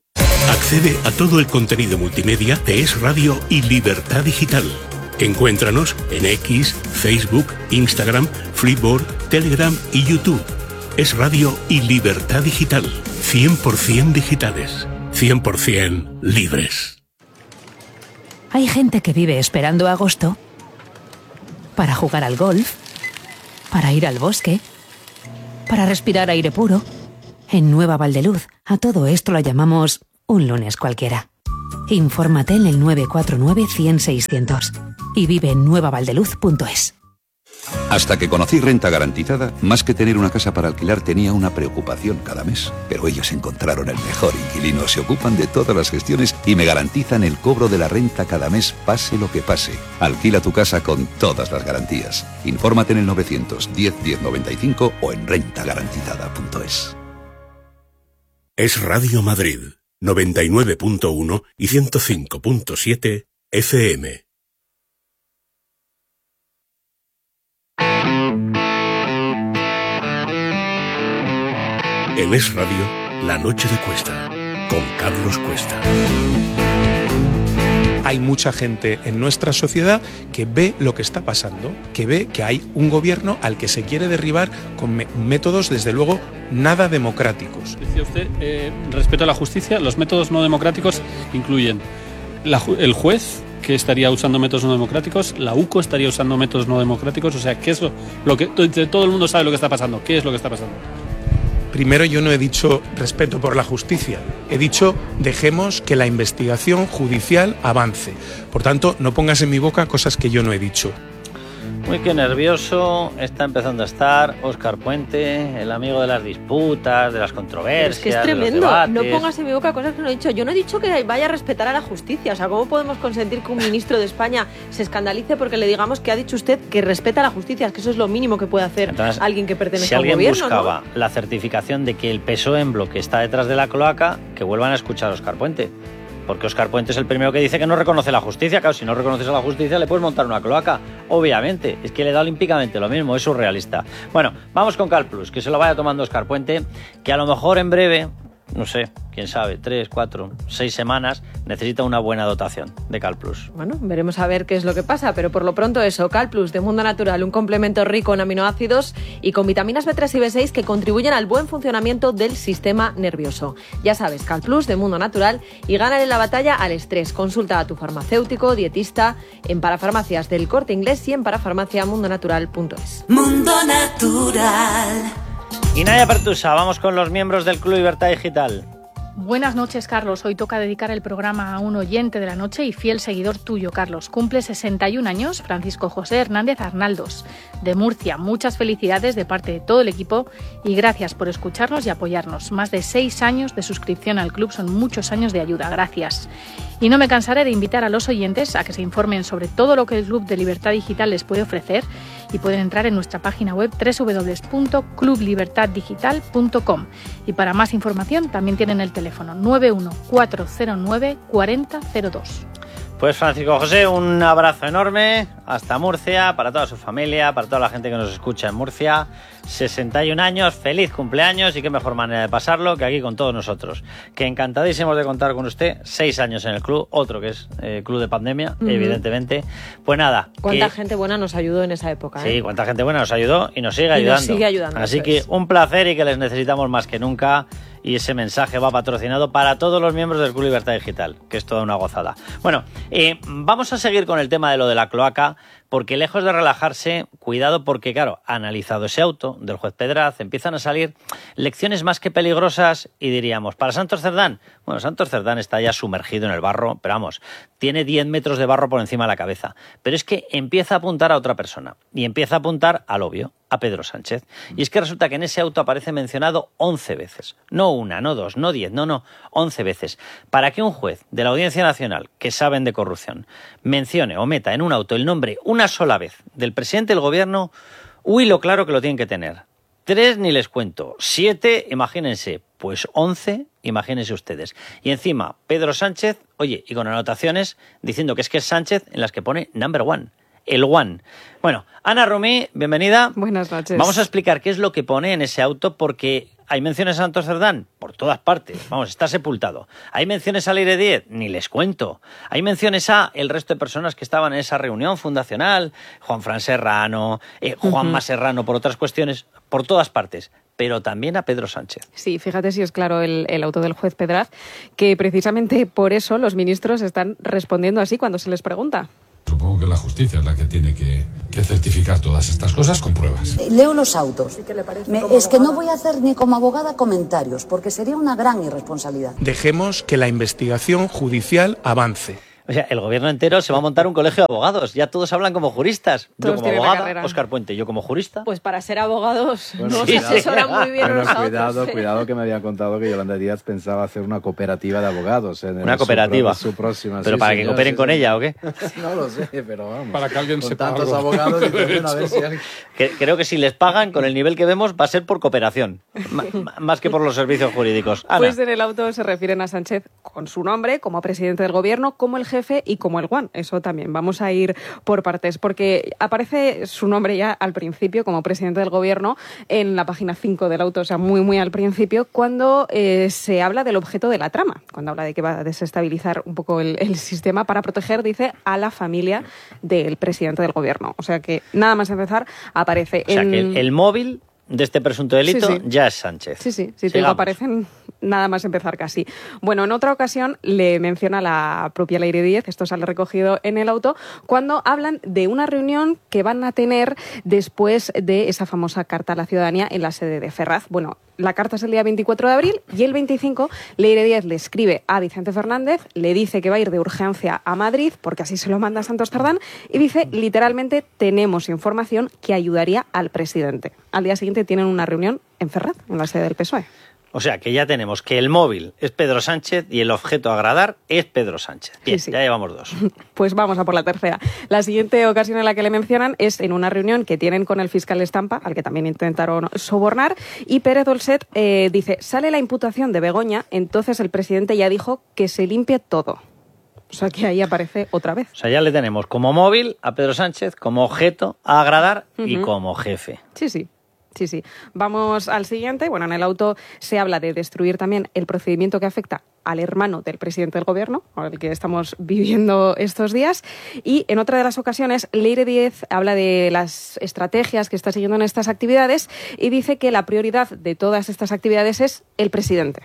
Accede a todo el contenido multimedia de Es Radio y Libertad Digital. Encuéntranos en X, Facebook, Instagram, Flipboard, Telegram y YouTube. Es Radio y Libertad Digital. cien por ciento digitales. cien por ciento libres. Hay gente que vive esperando agosto para jugar al golf, para ir al bosque, para respirar aire puro. En Nueva Valdeluz, a todo esto lo llamamos un lunes cualquiera. Infórmate en el nueve cuatro nueve, cien, seiscientos y vive en nueva valdeluz punto es. Hasta que conocí Renta Garantizada, más que tener una casa para alquilar tenía una preocupación cada mes. Pero ellos encontraron el mejor inquilino, se ocupan de todas las gestiones y me garantizan el cobro de la renta cada mes, pase lo que pase. Alquila tu casa con todas las garantías. Infórmate en el novecientos diez, diez noventa y cinco o en renta garantizada punto es. Es Radio Madrid, noventa y nueve punto uno y ciento cinco punto siete F M. En Es Radio, La Noche de Cuesta, con Carlos Cuesta. Hay mucha gente en nuestra sociedad que ve lo que está pasando, que ve que hay un gobierno al que se quiere derribar con me- métodos, desde luego, nada democráticos. Decía usted, eh, respecto a la justicia, los métodos no democráticos incluyen la ju- el juez, que estaría usando métodos no democráticos, la U C O estaría usando métodos no democráticos, o sea, ¿qué es lo, lo que todo el mundo sabe lo que está pasando? ¿Qué es lo que está pasando? Primero, yo no he dicho respeto por la justicia, he dicho dejemos que la investigación judicial avance. Por tanto, no pongas en mi boca cosas que yo no he dicho. Muy que nervioso está empezando a estar Óscar Puente, el amigo de las disputas, de las controversias. Es que es tremendo. No pongas en mi boca cosas que no he dicho. Yo no he dicho que vaya a respetar a la justicia. O sea, ¿cómo podemos consentir que un ministro de España se escandalice porque le digamos que ha dicho usted que respeta a la justicia? Es que eso es lo mínimo que puede hacer Entonces, alguien que pertenece si a un gobierno. Si alguien buscaba ¿no? la certificación de que el P S O E en bloque está detrás de la cloaca, que vuelvan a escuchar a Óscar Puente. Porque Óscar Puente es el primero que dice que no reconoce la justicia. Claro, si no reconoces a la justicia le puedes montar una cloaca. Obviamente, es que le da olímpicamente lo mismo, es surrealista. Bueno, vamos con CalPlus, que se lo vaya tomando Óscar Puente, que a lo mejor en breve, no sé, quién sabe, tres, cuatro, seis semanas, necesita una buena dotación de CalPlus. Bueno, veremos a ver qué es lo que pasa, pero por lo pronto eso, CalPlus de Mundo Natural, un complemento rico en aminoácidos y con vitaminas B tres y B seis que contribuyen al buen funcionamiento del sistema nervioso. Ya sabes, CalPlus de Mundo Natural y gánale la batalla al estrés. Consulta a tu farmacéutico, dietista, en parafarmacias del Corte Inglés y en parafarmacia mundo natural punto es. Mundo Natural. Y Nadia Pertusa, vamos con los miembros del Club Libertad Digital. Buenas noches, Carlos. Hoy toca dedicar el programa a un oyente de la noche y fiel seguidor tuyo, Carlos. Cumple sesenta y un años, Francisco José Hernández Arnaldos, de Murcia. Muchas felicidades de parte de todo el equipo y gracias por escucharnos y apoyarnos. Más de seis años de suscripción al club son muchos años de ayuda. Gracias. Y no me cansaré de invitar a los oyentes a que se informen sobre todo lo que el Club de Libertad Digital les puede ofrecer y pueden entrar en nuestra página web doble u doble u doble u punto club libertad digital punto com. Y para más información también tienen el teléfono nueve uno cuatro cero nueve cuatro cero cero dos. Pues Francisco José, un abrazo enorme hasta Murcia, para toda su familia, para toda la gente que nos escucha en Murcia. sesenta y un años, feliz cumpleaños y qué mejor manera de pasarlo que aquí con todos nosotros. Que encantadísimos de contar con usted, seis años en el club, otro que es eh, Club de Pandemia, uh-huh. evidentemente. Pues nada. Cuánta que... gente buena nos ayudó en esa época. Sí, ¿eh? cuánta gente buena nos ayudó y nos sigue y ayudando. Nos sigue ayudando. Así que es. un placer y que les necesitamos más que nunca. Y ese mensaje va patrocinado para todos los miembros del Club Libertad Digital, que es toda una gozada. Bueno, eh, vamos a seguir con el tema de lo de la cloaca, porque lejos de relajarse, cuidado porque, claro, analizado ese auto del juez Pedraz, empiezan a salir lecciones más que peligrosas y diríamos, ¿para Santos Cerdán? Bueno, Santos Cerdán está ya sumergido en el barro, pero vamos, tiene diez metros de barro por encima de la cabeza. Pero es que empieza a apuntar a otra persona y empieza a apuntar al obvio, a Pedro Sánchez. Y es que resulta que en ese auto aparece mencionado once veces. No una, no dos, no diez, no, no, once veces. Para que un juez de la Audiencia Nacional, que saben de corrupción, mencione o meta en un auto el nombre una sola vez del presidente del gobierno, uy, lo claro que lo tienen que tener. Tres ni les cuento. Siete, imagínense. Pues once, imagínense ustedes. Y encima, Pedro Sánchez, oye, y con anotaciones diciendo que es que es Sánchez en las que pone number one. El one. Bueno, Ana Romí, bienvenida. Buenas noches. Vamos a explicar qué es lo que pone en ese auto porque ¿hay menciones a Santos Cerdán? Por todas partes. Vamos, está sepultado. ¿Hay menciones a Leire Díez? Ni les cuento. ¿Hay menciones a el resto de personas que estaban en esa reunión fundacional? Juan Fran Serrano, eh, Juanma uh-huh. Serrano, por otras cuestiones, por todas partes. Pero también a Pedro Sánchez. Sí, fíjate si es claro el, el auto del juez Pedraz, que precisamente por eso los ministros están respondiendo así cuando se les pregunta. Supongo que la justicia es la que tiene que, que certificar todas estas cosas con pruebas. Leo los autos. ¿Qué le parece? Me, es que no voy a hacer ni como abogada comentarios, porque sería una gran irresponsabilidad. Dejemos que la investigación judicial avance. O sea, el gobierno entero se va a montar un colegio de abogados. Ya todos hablan como juristas. Todos yo como abogada, Óscar Puente, yo como jurista. Pues para ser abogados bueno, no sí, se asesoran muy bien bueno, los cuidado, autos. ¿eh? Cuidado que me habían contado que Yolanda Díaz pensaba hacer una cooperativa de abogados. En una cooperativa. Su, su próxima. ¿Pero sí, para sí, que no, cooperen sí, con sí. ella o qué? No lo sé, pero vamos. Para que alguien con sepa tantos algo. abogados intenten a ver si alguien... que, Creo que si les pagan, con el nivel que vemos, va a ser por cooperación. M- más que por los servicios jurídicos. Ana. Pues en el auto se refieren a Sánchez con su nombre, como presidente del gobierno, como el jefe y como el guan. Eso también. Vamos a ir por partes, porque aparece su nombre ya al principio como presidente del gobierno en la página cinco del auto, o sea, muy, muy al principio, cuando eh, se habla del objeto de la trama, cuando habla de que va a desestabilizar un poco el, el sistema para proteger, dice, a la familia del presidente del gobierno. O sea que nada más empezar, aparece O sea en... que el, el móvil de este presunto delito Sí, sí. ya es Sánchez. Sí, sí, sí, te digo, aparecen nada más empezar casi. Bueno, en otra ocasión le menciona la propia Leire Díez, esto sale recogido en el auto, cuando hablan de una reunión que van a tener después de esa famosa carta a la ciudadanía en la sede de Ferraz. Bueno, la carta es el día veinticuatro de abril y el veinticinco Leire Díez le escribe a Vicente Fernández, le dice que va a ir de urgencia a Madrid porque así se lo manda Santos Cerdán y dice literalmente tenemos información que ayudaría al presidente. Al día siguiente tienen una reunión en Ferraz, en la sede del P S O E. O sea que ya tenemos que el móvil es Pedro Sánchez y el objeto a agradar es Pedro Sánchez. Bien, sí, sí. Ya llevamos dos. Pues vamos a por la tercera. La siguiente ocasión en la que le mencionan es en una reunión que tienen con el fiscal Estampa, al que también intentaron sobornar, y Pérez Dolcet eh, dice, sale la imputación de Begoña, entonces el presidente ya dijo que se limpie todo. O sea que ahí aparece otra vez. O sea, ya le tenemos como móvil a Pedro Sánchez, como objeto a agradar Uh-huh. y como jefe. Sí, sí. Sí, sí. Vamos al siguiente. Bueno, en el auto se habla de destruir también el procedimiento que afecta al hermano del presidente del gobierno, con el que estamos viviendo estos días. Y en otra de las ocasiones, Leire Díez habla de las estrategias que está siguiendo en estas actividades y dice que la prioridad de todas estas actividades es el presidente.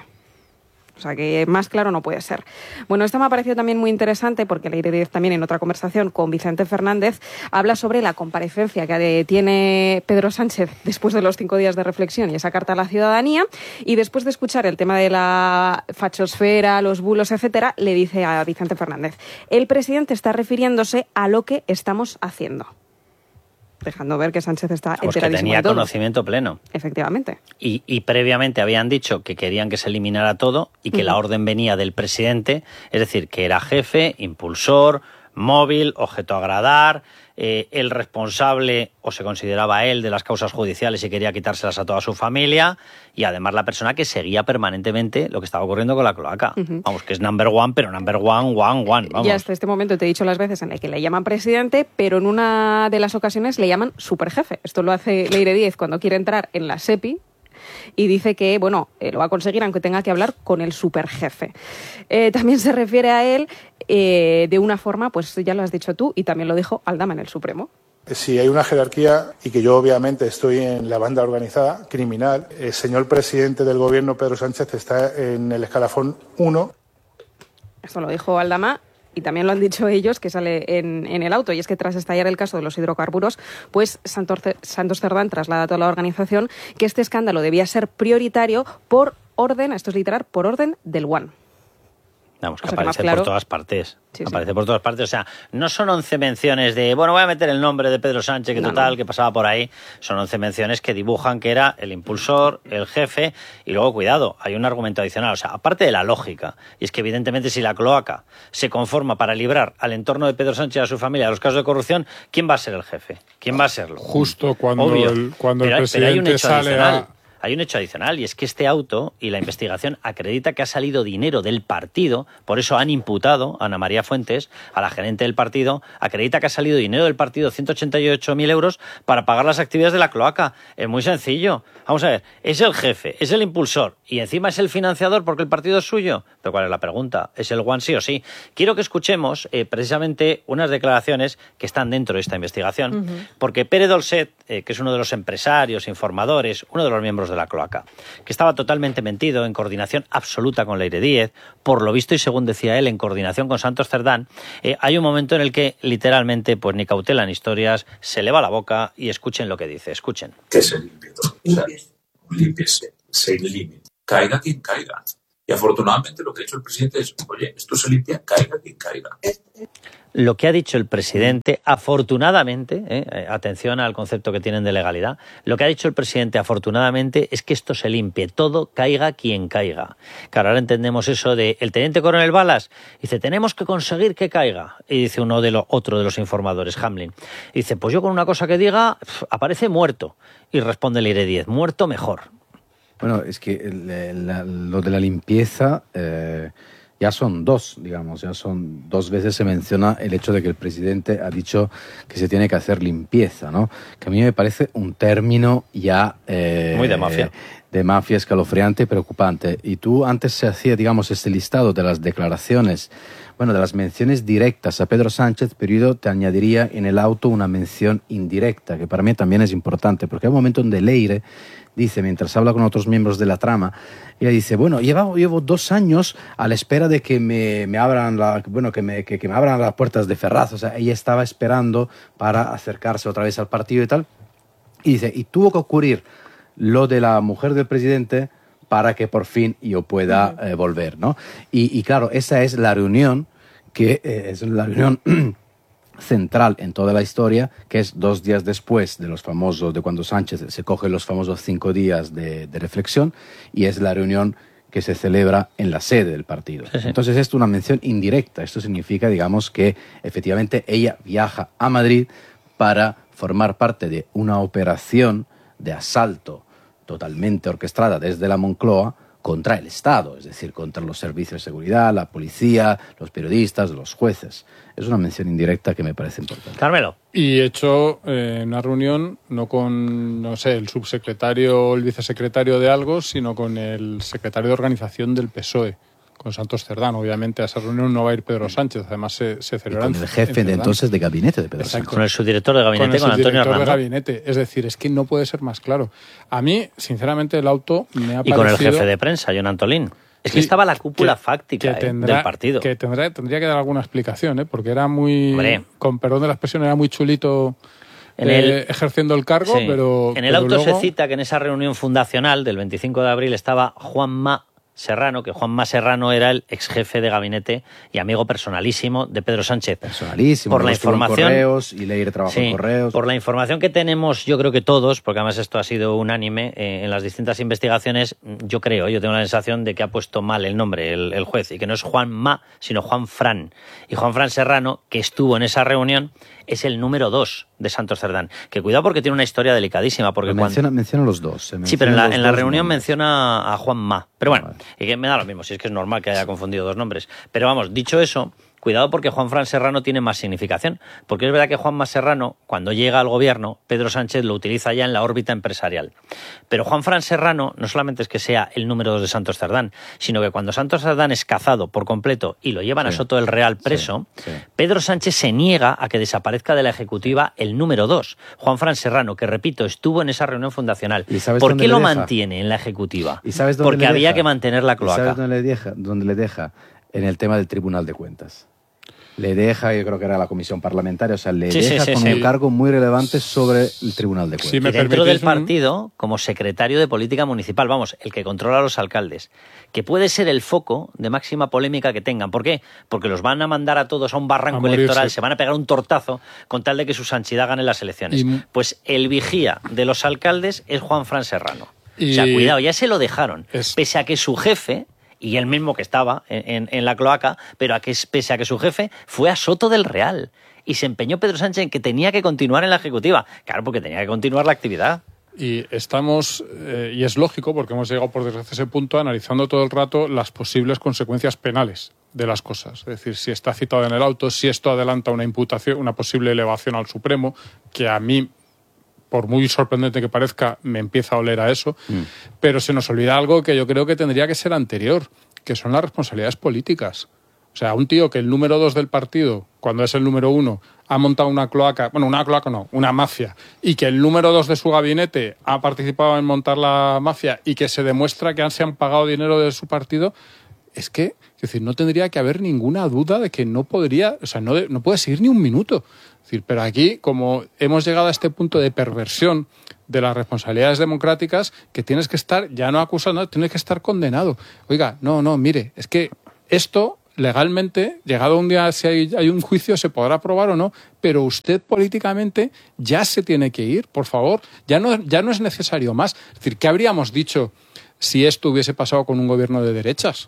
O sea que más claro no puede ser. Bueno, esto me ha parecido también muy interesante porque Leire Díez también en otra conversación con Vicente Fernández habla sobre la comparecencia que tiene Pedro Sánchez después de los cinco días de reflexión y esa carta a la ciudadanía, y después de escuchar el tema de la fachosfera, los bulos, etcétera, le dice a Vicente Fernández, el presidente está refiriéndose a lo que estamos haciendo. Dejando ver que Sánchez está Pues que enteradísimo tenía de todo. conocimiento pleno. Efectivamente. Y, y previamente habían dicho que querían que se eliminara todo y que Uh-huh. la orden venía del presidente, es decir, que era jefe, impulsor, móvil, objeto a agradar, eh, el responsable, o se consideraba él, de las causas judiciales y quería quitárselas a toda su familia, y además la persona que seguía permanentemente lo que estaba ocurriendo con la cloaca. Uh-huh. Vamos, que es number one, pero number one, one, one. Vamos. Y hasta este momento te he dicho las veces en las que le llaman presidente, pero en una de las ocasiones le llaman superjefe. Esto lo hace Leire Díez cuando quiere entrar en la SEPI y dice que, bueno, eh, lo va a conseguir aunque tenga que hablar con el superjefe. Eh, también se refiere a él eh, de una forma, pues ya lo has dicho tú, y también lo dijo Aldama en el Supremo. Si hay una jerarquía, y que yo obviamente estoy en la banda organizada criminal, el señor presidente del gobierno, Pedro Sánchez, está en el escalafón uno. Esto lo dijo Aldama. Y también lo han dicho ellos, que sale en, en el auto, y es que tras estallar el caso de los hidrocarburos, pues Santos, Santos Cerdán traslada a toda la organización que este escándalo debía ser prioritario por orden, esto es literal, por orden del guan. Vamos, que O sea, que más aparece claro. por todas partes. Sí, sí. Aparece por todas partes. O sea, no son once menciones de, bueno, voy a meter el nombre de Pedro Sánchez, que No, total, no. que pasaba por ahí. Son once menciones que dibujan que era el impulsor, el jefe, y luego, cuidado, hay un argumento adicional. O sea, aparte de la lógica, y es que evidentemente si la cloaca se conforma para librar al entorno de Pedro Sánchez y a su familia de los casos de corrupción, ¿quién va a ser el jefe? ¿Quién va a serlo? Justo cuando Obvio. el, cuando Pero el hay- pero hay un presidente hecho sale adicional. a, hay un hecho adicional y es que este auto y la investigación acredita que ha salido dinero del partido, por eso han imputado a Ana María Fuentes, a la gerente del partido, acredita que ha salido dinero del partido, ciento ochenta y ocho mil euros, para pagar las actividades de la cloaca. Es muy sencillo. Vamos a ver, es el jefe, es el impulsor y encima es el financiador porque el partido es suyo. Pero ¿cuál es la pregunta? ¿Es el one sí o sí? Quiero que escuchemos eh, precisamente unas declaraciones que están dentro de esta investigación, uh-huh. porque Pere Dolcet, eh, que es uno de los empresarios, informadores, uno de los miembros de la cloaca, que estaba totalmente mentido, en coordinación absoluta con Leire Díez, por lo visto y según decía él, en coordinación con Santos Cerdán, eh, hay un momento en el que literalmente pues ni cautela ni historias, se le va la boca y escuchen lo que dice, escuchen. Que se limpie todo, o sea, límpiese, se elimine, caiga quien caiga. Y afortunadamente lo que ha hecho el presidente es, oye, esto se limpia, caiga quien caiga. Lo que ha dicho el presidente, afortunadamente, eh, atención al concepto que tienen de legalidad, lo que ha dicho el presidente, afortunadamente, es que esto se limpie, todo caiga quien caiga. Claro, ahora entendemos eso de el teniente coronel Balas, dice, tenemos que conseguir que caiga. Y dice uno de los, otro de los informadores, Hamlin, dice, pues yo con una cosa que diga, pf, aparece muerto. Y responde Leire Díez, muerto mejor. Bueno, es que el, la, lo de la limpieza eh, ya son dos, digamos, ya son dos veces se menciona el hecho de que el presidente ha dicho que se tiene que hacer limpieza, ¿no? Que a mí me parece un término ya... Eh, muy de mafia. De mafia escalofriante y preocupante. Y tú antes se hacía, digamos, este listado de las declaraciones, bueno, de las menciones directas a Pedro Sánchez, pero yo te añadiría en el auto una mención indirecta, que para mí también es importante, porque hay un momento donde Leire dice, mientras habla con otros miembros de la trama, ella dice, bueno, llevo, llevo dos años a la espera de que me, me abran la, bueno, que me, que, que me abran las puertas de Ferraz. O sea, ella estaba esperando para acercarse otra vez al partido y tal. Y dice, y tuvo que ocurrir lo de la mujer del presidente para que por fin yo pueda eh, volver, ¿no? Y, y claro, esa es la reunión que eh, es la reunión central en toda la historia, que es dos días después de los famosos, de cuando Sánchez se coge los famosos cinco días de, de reflexión, y es la reunión que se celebra en la sede del partido. Sí, sí. Entonces, esto es una mención indirecta. Esto significa, digamos, que efectivamente ella viaja a Madrid para formar parte de una operación de asalto totalmente orquestada desde la Moncloa contra el Estado, es decir, contra los servicios de seguridad, la policía, los periodistas, los jueces. Es una mención indirecta que me parece importante. Carmelo. Y hecho eh, una reunión no con, no sé, el subsecretario o el vicesecretario de algo, sino con el secretario de organización del P S O E, con Santos Cerdán. Obviamente a esa reunión no va a ir Pedro Sánchez, además se, se celebra con el jefe de entonces de gabinete de Pedro Exacto. Sánchez. Con el subdirector de gabinete, con, con Antonio Hernando. de gabinete. Es decir, es que no puede ser más claro. A mí, sinceramente, el auto me ha y parecido... Y con el jefe de prensa, John Antolín. Es sí, que estaba la cúpula que, fáctica que tendrá, eh, del partido. Que tendrá, tendría que dar alguna explicación, ¿eh? Porque era muy... Hombre. Con perdón de la expresión, era muy chulito... En eh, el, ejerciendo el cargo, sí. pero... En el pero auto luego... se cita que en esa reunión fundacional del veinticinco de abril estaba Juanma Serrano, que Juanma Serrano era el ex jefe de gabinete y amigo personalísimo de Pedro Sánchez. Personalísimo. Por la información, en Correos y Leire trabajó sí, en Correos. Por la información que tenemos, yo creo que todos, porque además esto ha sido unánime eh, en las distintas investigaciones, yo creo, yo tengo la sensación de que ha puesto mal el nombre el, el juez y que no es Juanma, sino Juan Fran. Y Juan Fran Serrano, que estuvo en esa reunión, es el número dos de Santos Cerdán. Que cuidado porque tiene una historia delicadísima. Porque menciona, cuando... menciona los dos. Sí, pero en la, en la reunión nombres. menciona a Juanma. Pero bueno, vale. y que me da lo mismo, si es que es normal que haya confundido dos nombres. Pero vamos, dicho eso, cuidado porque Juan Fran Serrano tiene más significación. Porque es verdad que Juanma Serrano, cuando llega al gobierno, Pedro Sánchez lo utiliza ya en la órbita empresarial. Pero Juan Fran Serrano no solamente es que sea el número dos de Santos Cerdán, sino que cuando Santos Cerdán es cazado por completo y lo llevan sí. a Soto del Real preso, sí, sí. Pedro Sánchez se niega a que desaparezca de la ejecutiva el número dos, Juan Fran Serrano, que repito, estuvo en esa reunión fundacional. ¿Por qué lo deja? mantiene en la ejecutiva? ¿Y sabes dónde Porque le había deja? que mantener la cloaca. ¿Y sabes dónde le deja? ¿Dónde le deja? En el tema del Tribunal de Cuentas. Le deja, yo creo que era la comisión parlamentaria, o sea, le sí, deja sí, sí, con sí. un cargo muy relevante sobre el Tribunal de Cuentas. Sí, y dentro del partido, como secretario de Política Municipal, vamos, el que controla a los alcaldes, que puede ser el foco de máxima polémica que tengan. ¿Por qué? Porque los van a mandar a todos a un barranco a electoral, se van a pegar un tortazo con tal de que su sanchidad gane las elecciones. Y... Pues el vigía de los alcaldes es Juan Fran Serrano. Y... O sea, cuidado, ya se lo dejaron, es... pese a que su jefe... y él mismo que estaba en, en, en la cloaca, pero a que, pese a que su jefe fue a Soto del Real y se empeñó Pedro Sánchez en que tenía que continuar en la ejecutiva. Claro, porque tenía que continuar la actividad. Y estamos, eh, y es lógico porque hemos llegado por desgracia a ese punto, analizando todo el rato las posibles consecuencias penales de las cosas. Es decir, si está citado en el auto, si esto adelanta una imputación, una posible elevación al Supremo, que a mí, por muy sorprendente que parezca, me empieza a oler a eso. Mm. Pero se nos olvida algo que yo creo que tendría que ser anterior, que son las responsabilidades políticas. O sea, un tío que el número dos del partido, cuando es el número uno, ha montado una cloaca, bueno, una cloaca no, una mafia, y que el número dos de su gabinete ha participado en montar la mafia y que se demuestra que han, se han pagado dinero de su partido, es que, es decir, no tendría que haber ninguna duda de que no podría, o sea, no, de, no puede seguir ni un minuto. Es decir, pero aquí, como hemos llegado a este punto de perversión de las responsabilidades democráticas, que tienes que estar, ya no acusado, tienes que estar condenado. Oiga, no, no, mire, es que esto legalmente, llegado un día, si hay, hay un juicio, se podrá aprobar o no, pero usted políticamente ya se tiene que ir, por favor, ya no, ya no es necesario más. Es decir, ¿qué habríamos dicho si esto hubiese pasado con un gobierno de derechas?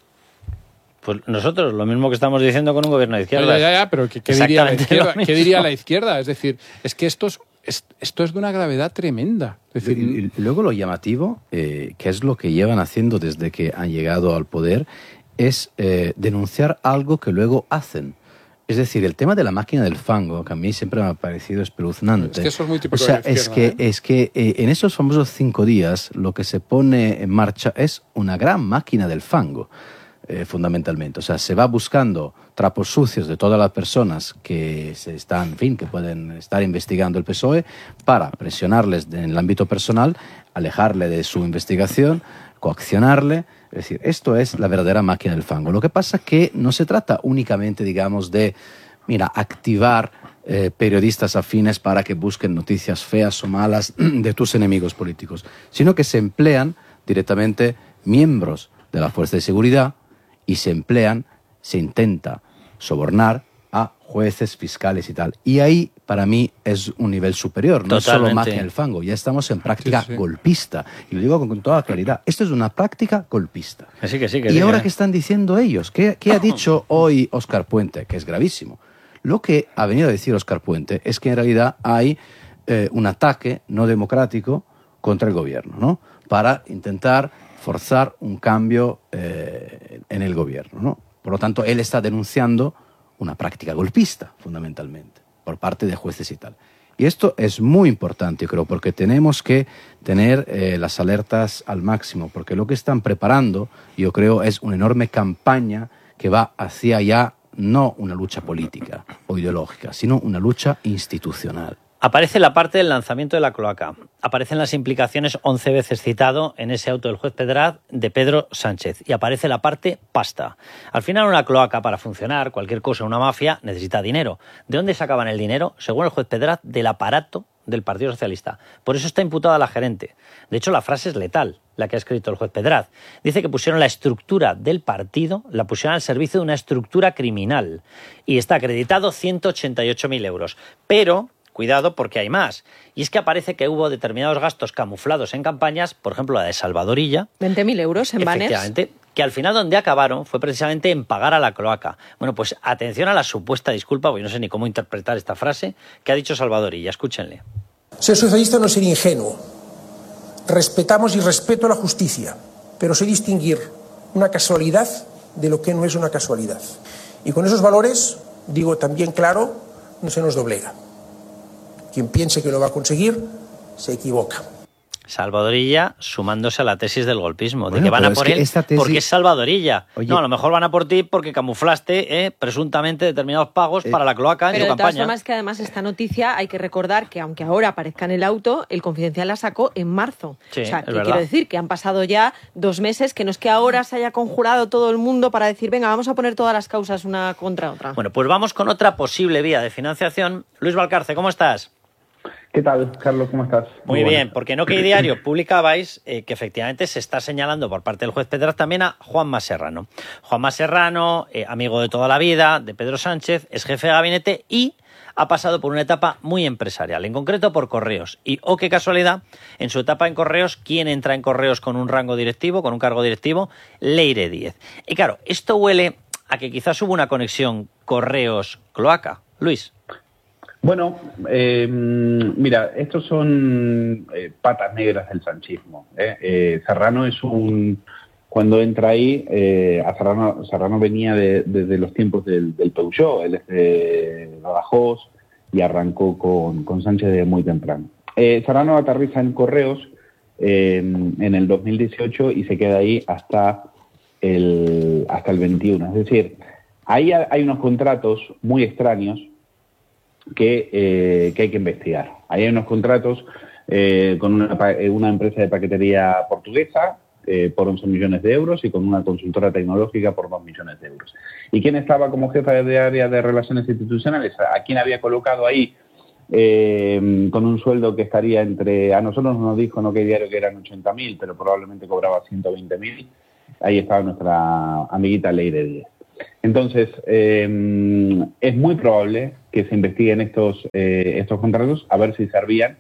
Pues nosotros, lo mismo que estamos diciendo con un gobierno de izquierda. Ya, ya, ya, pero ¿qué, qué, diría la izquierda? ¿Qué diría la izquierda? Es decir, es que esto es, es, esto es de una gravedad tremenda. Es decir, y, y luego lo llamativo, eh, que es lo que llevan haciendo desde que han llegado al poder, es eh, denunciar algo que luego hacen. Es decir, el tema de la máquina del fango, que a mí siempre me ha parecido espeluznante. Es que eso es muy típico o sea, de la izquierda, es que, ¿eh? es que eh, en esos famosos cinco días lo que se pone en marcha es una gran máquina del fango, eh, fundamentalmente. O sea, se va buscando trapos sucios de todas las personas que se están, en fin, que pueden estar investigando el P S O E para presionarles en el ámbito personal, alejarle de su investigación, coaccionarle. Es decir, esto es la verdadera máquina del fango. Lo que pasa es que no se trata únicamente, digamos, de, mira, activar eh, periodistas afines para que busquen noticias feas o malas de tus enemigos políticos, sino que se emplean directamente miembros de la fuerza de seguridad y se emplean, se intenta sobornar a jueces, fiscales y tal. Y ahí, para mí, es un nivel superior. No Totalmente. Es solo máquina del fango. Ya estamos en práctica sí, sí. golpista. Y lo digo con, con toda claridad. Esto es una práctica golpista. Que sí, que sí, que ¿Y sí, ahora que... qué están diciendo ellos? ¿Qué, qué ha dicho hoy Óscar Puente? Que es gravísimo. Lo que ha venido a decir Óscar Puente es que en realidad hay eh, un ataque no democrático contra el gobierno, ¿no? Para intentar forzar un cambio eh, en el gobierno, ¿no? Por lo tanto, él está denunciando una práctica golpista, fundamentalmente, por parte de jueces y tal. Y esto es muy importante, yo creo, porque tenemos que tener eh, las alertas al máximo, porque lo que están preparando, yo creo, es una enorme campaña que va hacia ya no una lucha política o ideológica, sino una lucha institucional. Aparece la parte del lanzamiento de la cloaca. Aparecen las implicaciones once veces citado en ese auto del juez Pedraz de Pedro Sánchez. Y aparece la parte pasta. Al final, una cloaca, para funcionar, cualquier cosa, una mafia, necesita dinero. ¿De dónde sacaban el dinero? Según el juez Pedraz, del aparato del Partido Socialista. Por eso está imputada la gerente. De hecho, la frase es letal, la que ha escrito el juez Pedraz. Dice que pusieron la estructura del partido, la pusieron al servicio de una estructura criminal. Y está acreditado ciento ochenta y ocho mil euros. Pero... cuidado, porque hay más. Y es que aparece que hubo determinados gastos camuflados en campañas, por ejemplo la de Salvadorilla. veinte mil euros en banners. Efectivamente, que al final donde acabaron fue precisamente en pagar a la cloaca. Bueno, pues atención a la supuesta disculpa, porque no sé ni cómo interpretar esta frase, que ha dicho Salvadorilla. Escúchenle. Ser socialista no es ser ingenuo. Respetamos y respeto la justicia, pero sé distinguir una casualidad de lo que no es una casualidad. Y con esos valores, digo también claro, no se nos doblega. Quien piense que lo va a conseguir, se equivoca. Salvadorilla sumándose a la tesis del golpismo, bueno, de que van a por es él que esta tesis... porque es Salvadorilla. Oye, no, a lo mejor van a por ti porque camuflaste eh, presuntamente determinados pagos eh, para la cloaca en pero tu de todas campaña. formas, que además esta noticia hay que recordar que aunque ahora aparezca en el auto, el Confidencial la sacó en marzo. Sí, o sea, que verdad. quiero decir que han pasado ya dos meses, que no es que ahora se haya conjurado todo el mundo para decir, venga, vamos a poner todas las causas una contra otra. Bueno, pues vamos con otra posible vía de financiación. Luis Valcarce, ¿cómo estás? ¿Qué tal, Carlos? ¿Cómo estás? Muy, Muy bien, bueno. Porque en OK Diario publicabais eh, que efectivamente se está señalando por parte del juez Pedraz también a Juanma Serrano. Juanma Serrano, eh, amigo de toda la vida, de Pedro Sánchez, es jefe de gabinete y ha pasado por una etapa muy empresarial, en concreto por Correos. Y, oh, qué casualidad, en su etapa en Correos, ¿quién entra en Correos con un rango directivo, con un cargo directivo? Leire Díez. Y claro, esto huele a que quizás hubo una conexión Correos-Cloaca. Luis. Bueno, eh, mira, estos son eh, patas negras del sanchismo. ¿eh? Eh, Serrano es un... Cuando entra ahí, eh, a Serrano, Serrano venía de, desde los tiempos del, del Peugeot, él es de Badajoz y arrancó con, con Sánchez desde muy temprano. Eh, Serrano aterriza en Correos eh, en el dos mil dieciocho y se queda ahí hasta el, hasta el veintiuno. Es decir, ahí hay unos contratos muy extraños que, eh, que hay que investigar. Ahí hay unos contratos eh, con una, una empresa de paquetería portuguesa eh, por once millones de euros y con una consultora tecnológica por dos millones de euros. ¿Y quién estaba como jefa de área de Relaciones Institucionales? ¿A quién había colocado ahí eh, con un sueldo que estaría entre... A nosotros nos dijo no que diario que eran ochenta mil, pero probablemente cobraba ciento veinte mil. Ahí estaba nuestra amiguita Leire Díez. Entonces, eh, es muy probable que se investiguen estos, eh, estos contratos a ver si servían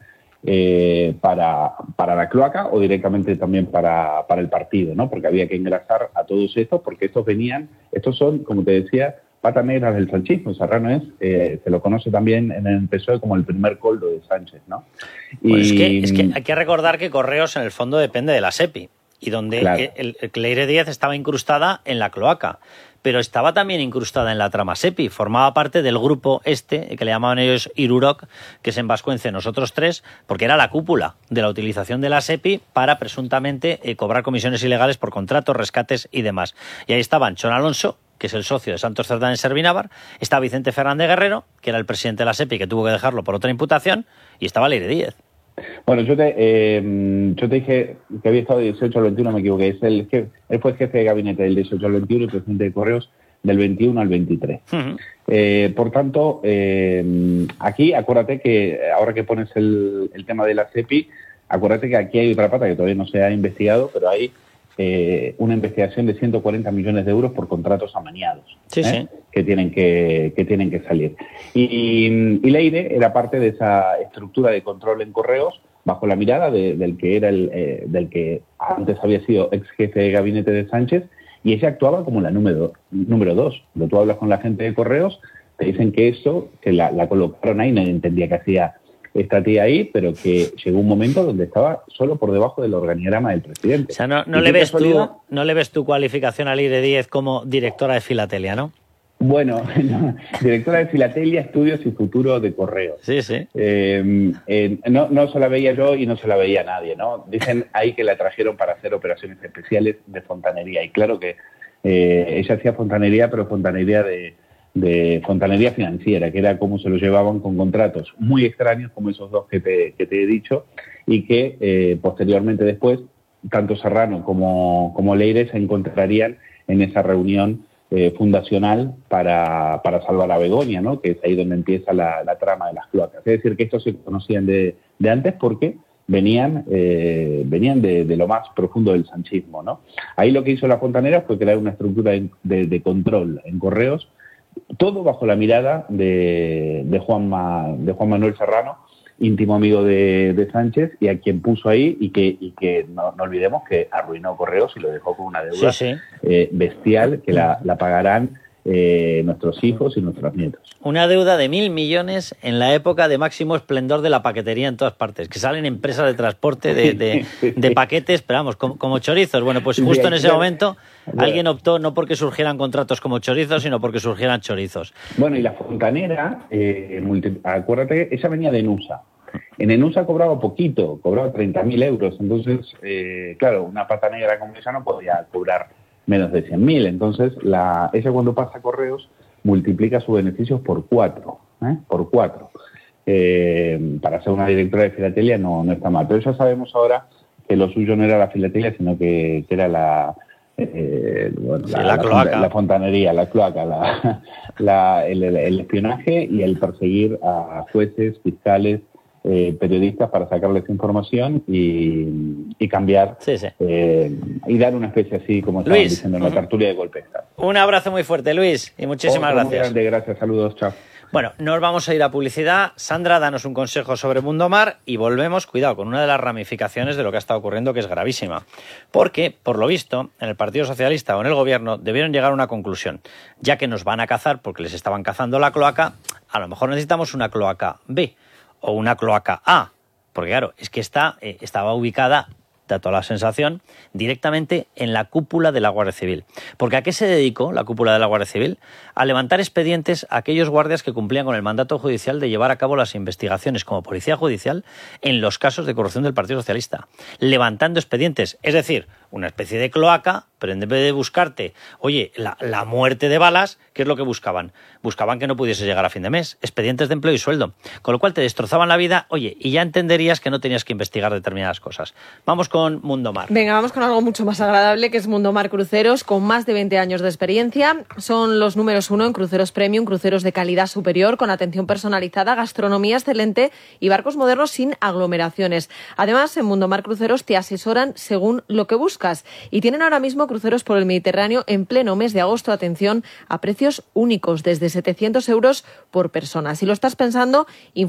eh, para, para la cloaca o directamente también para, para el partido, ¿no? Porque había que engrasar a todos estos, porque estos venían, estos son, como te decía, patas negras del sanchismo. Serrano es, eh, se lo conoce también en el P S O E como el primer coldo de Sánchez, ¿no? Y, bueno, es, que, es que hay que recordar que Correos en el fondo depende de la SEPI y donde claro. el, el, el Leire Díez estaba incrustada en la cloaca, pero estaba también incrustada en la trama SEPI, formaba parte del grupo este, que le llamaban ellos Irurok, que es en vascuence nosotros tres, porque era la cúpula de la utilización de la SEPI para presuntamente eh, cobrar comisiones ilegales por contratos, rescates y demás. Y ahí estaban Chon Alonso, que es el socio de Santos Cerdán en Servinávar, estaba Vicente Fernández Guerrero, que era el presidente de la SEPI, que tuvo que dejarlo por otra imputación, y estaba Leire Díez. Bueno, yo te, eh, yo te dije que había estado del dieciocho al veintiuno, me equivoqué. Es el, él fue jefe de gabinete del dieciocho al veintiuno y presidente de Correos del veintiuno al veintitrés. Uh-huh. Eh, por tanto, eh, aquí acuérdate que ahora que pones el, el tema de la SEPI, acuérdate que aquí hay otra pata que todavía no se ha investigado, pero hay eh, una investigación de ciento cuarenta millones de euros por contratos amañados, sí, ¿eh? sí. que tienen que, que tienen que salir. Y, y, y Leire era parte de esa estructura de control en Correos bajo la mirada de, del que era el eh, del que antes había sido ex jefe de gabinete de Sánchez, y ella actuaba como la número número dos. Cuando tú hablas con la gente de Correos, te dicen que eso, que la, la colocaron ahí, nadie entendía qué hacía esta tía ahí, pero que llegó un momento donde estaba solo por debajo del organigrama del presidente. O sea, no, no, le, ves tú, no le ves tu cualificación a Leire Díez como directora de Filatelia, ¿no? Bueno, no, directora de Filatelia, Estudios y Futuro de Correos. Sí, sí. Eh, eh, no, no se la veía yo y no se la veía nadie, ¿no? Dicen ahí que la trajeron para hacer operaciones especiales de fontanería. Y claro que eh, ella hacía fontanería, pero fontanería de, de fontanería financiera, que era como se lo llevaban con contratos muy extraños como esos dos que te, que te he dicho, y que eh, posteriormente después, tanto Serrano como, como Leire se encontrarían en esa reunión Eh, fundacional para, para salvar a Begoña, ¿no? Que es ahí donde empieza la, la trama de las cloacas. Es decir, que estos se conocían de, de antes porque venían eh, venían de, de lo más profundo del sanchismo, ¿no? Ahí lo que hizo la Fontanera fue crear una estructura de, de, de control en Correos, todo bajo la mirada de, de, Juanma, de Juan Manuel Serrano, íntimo amigo de, de Sánchez, y a quien puso ahí, y que, y que no, no olvidemos que arruinó Correos y lo dejó con una deuda sí, sí. Eh, bestial que la, la pagarán eh, nuestros hijos y nuestros nietos. Una deuda de mil millones en la época de máximo esplendor de la paquetería en todas partes, que salen empresas de transporte de, de, de paquetes, pero vamos, como, como chorizos. Bueno, pues justo en ese momento alguien optó no porque surgieran contratos como chorizos, sino porque surgieran chorizos. Bueno, y la Fontanera, eh, multi, acuérdate, ella venía de Nusa. En Enusa cobraba poquito, cobraba treinta mil euros. Entonces, eh, claro, una pata negra como esa no podía cobrar menos de cien mil. Entonces, la, ella cuando pasa a Correos multiplica sus beneficios por cuatro. ¿eh? Por cuatro. Eh, para ser una directora de filatelia no, no está mal. Pero ya sabemos ahora que lo suyo no era la filatelia, sino que, que era la... Eh, bueno, sí, la, la, la, cloaca. la fontanería, la cloaca, la, la, el, el espionaje y el perseguir a jueces, fiscales, eh, periodistas para sacarles información y, y cambiar sí, sí. Eh, y dar una especie así, como estaban diciendo en la tertulia de golpista. Un abrazo muy fuerte, Luis, y muchísimas Otro gracias. Muy grande, gracias, saludos, chao. Bueno, nos vamos a ir a publicidad. Sandra, danos un consejo sobre Mundomar y volvemos, cuidado, con una de las ramificaciones de lo que ha estado ocurriendo, que es gravísima. Porque, por lo visto, en el Partido Socialista o en el Gobierno debieron llegar a una conclusión. Ya que nos van a cazar porque les estaban cazando la cloaca, a lo mejor necesitamos una cloaca B o una cloaca A. Porque claro, es que esta eh, estaba ubicada, da toda la sensación, directamente en la cúpula de la Guardia Civil. Porque ¿a qué se dedicó la cúpula de la Guardia Civil? A levantar expedientes a aquellos guardias que cumplían con el mandato judicial de llevar a cabo las investigaciones como policía judicial en los casos de corrupción del Partido Socialista. Levantando expedientes, es decir, una especie de cloaca, pero en vez de buscarte, oye, la, la muerte de balas, ¿qué es lo que buscaban? Buscaban que no pudiese llegar a fin de mes, expedientes de empleo y sueldo. Con lo cual te destrozaban la vida, oye, y ya entenderías que no tenías que investigar determinadas cosas. Vamos con Mundomar. Venga, vamos con algo mucho más agradable, que es Mundomar Cruceros, con más de veinte años de experiencia. Son los números uno en cruceros premium, cruceros de calidad superior, con atención personalizada, gastronomía excelente y barcos modernos sin aglomeraciones. Además, en Mundomar Cruceros te asesoran según lo que buscas. Y tienen ahora mismo cruceros por el Mediterráneo en pleno mes de agosto, atención, a precios únicos, desde setecientos euros por persona. Si lo estás pensando,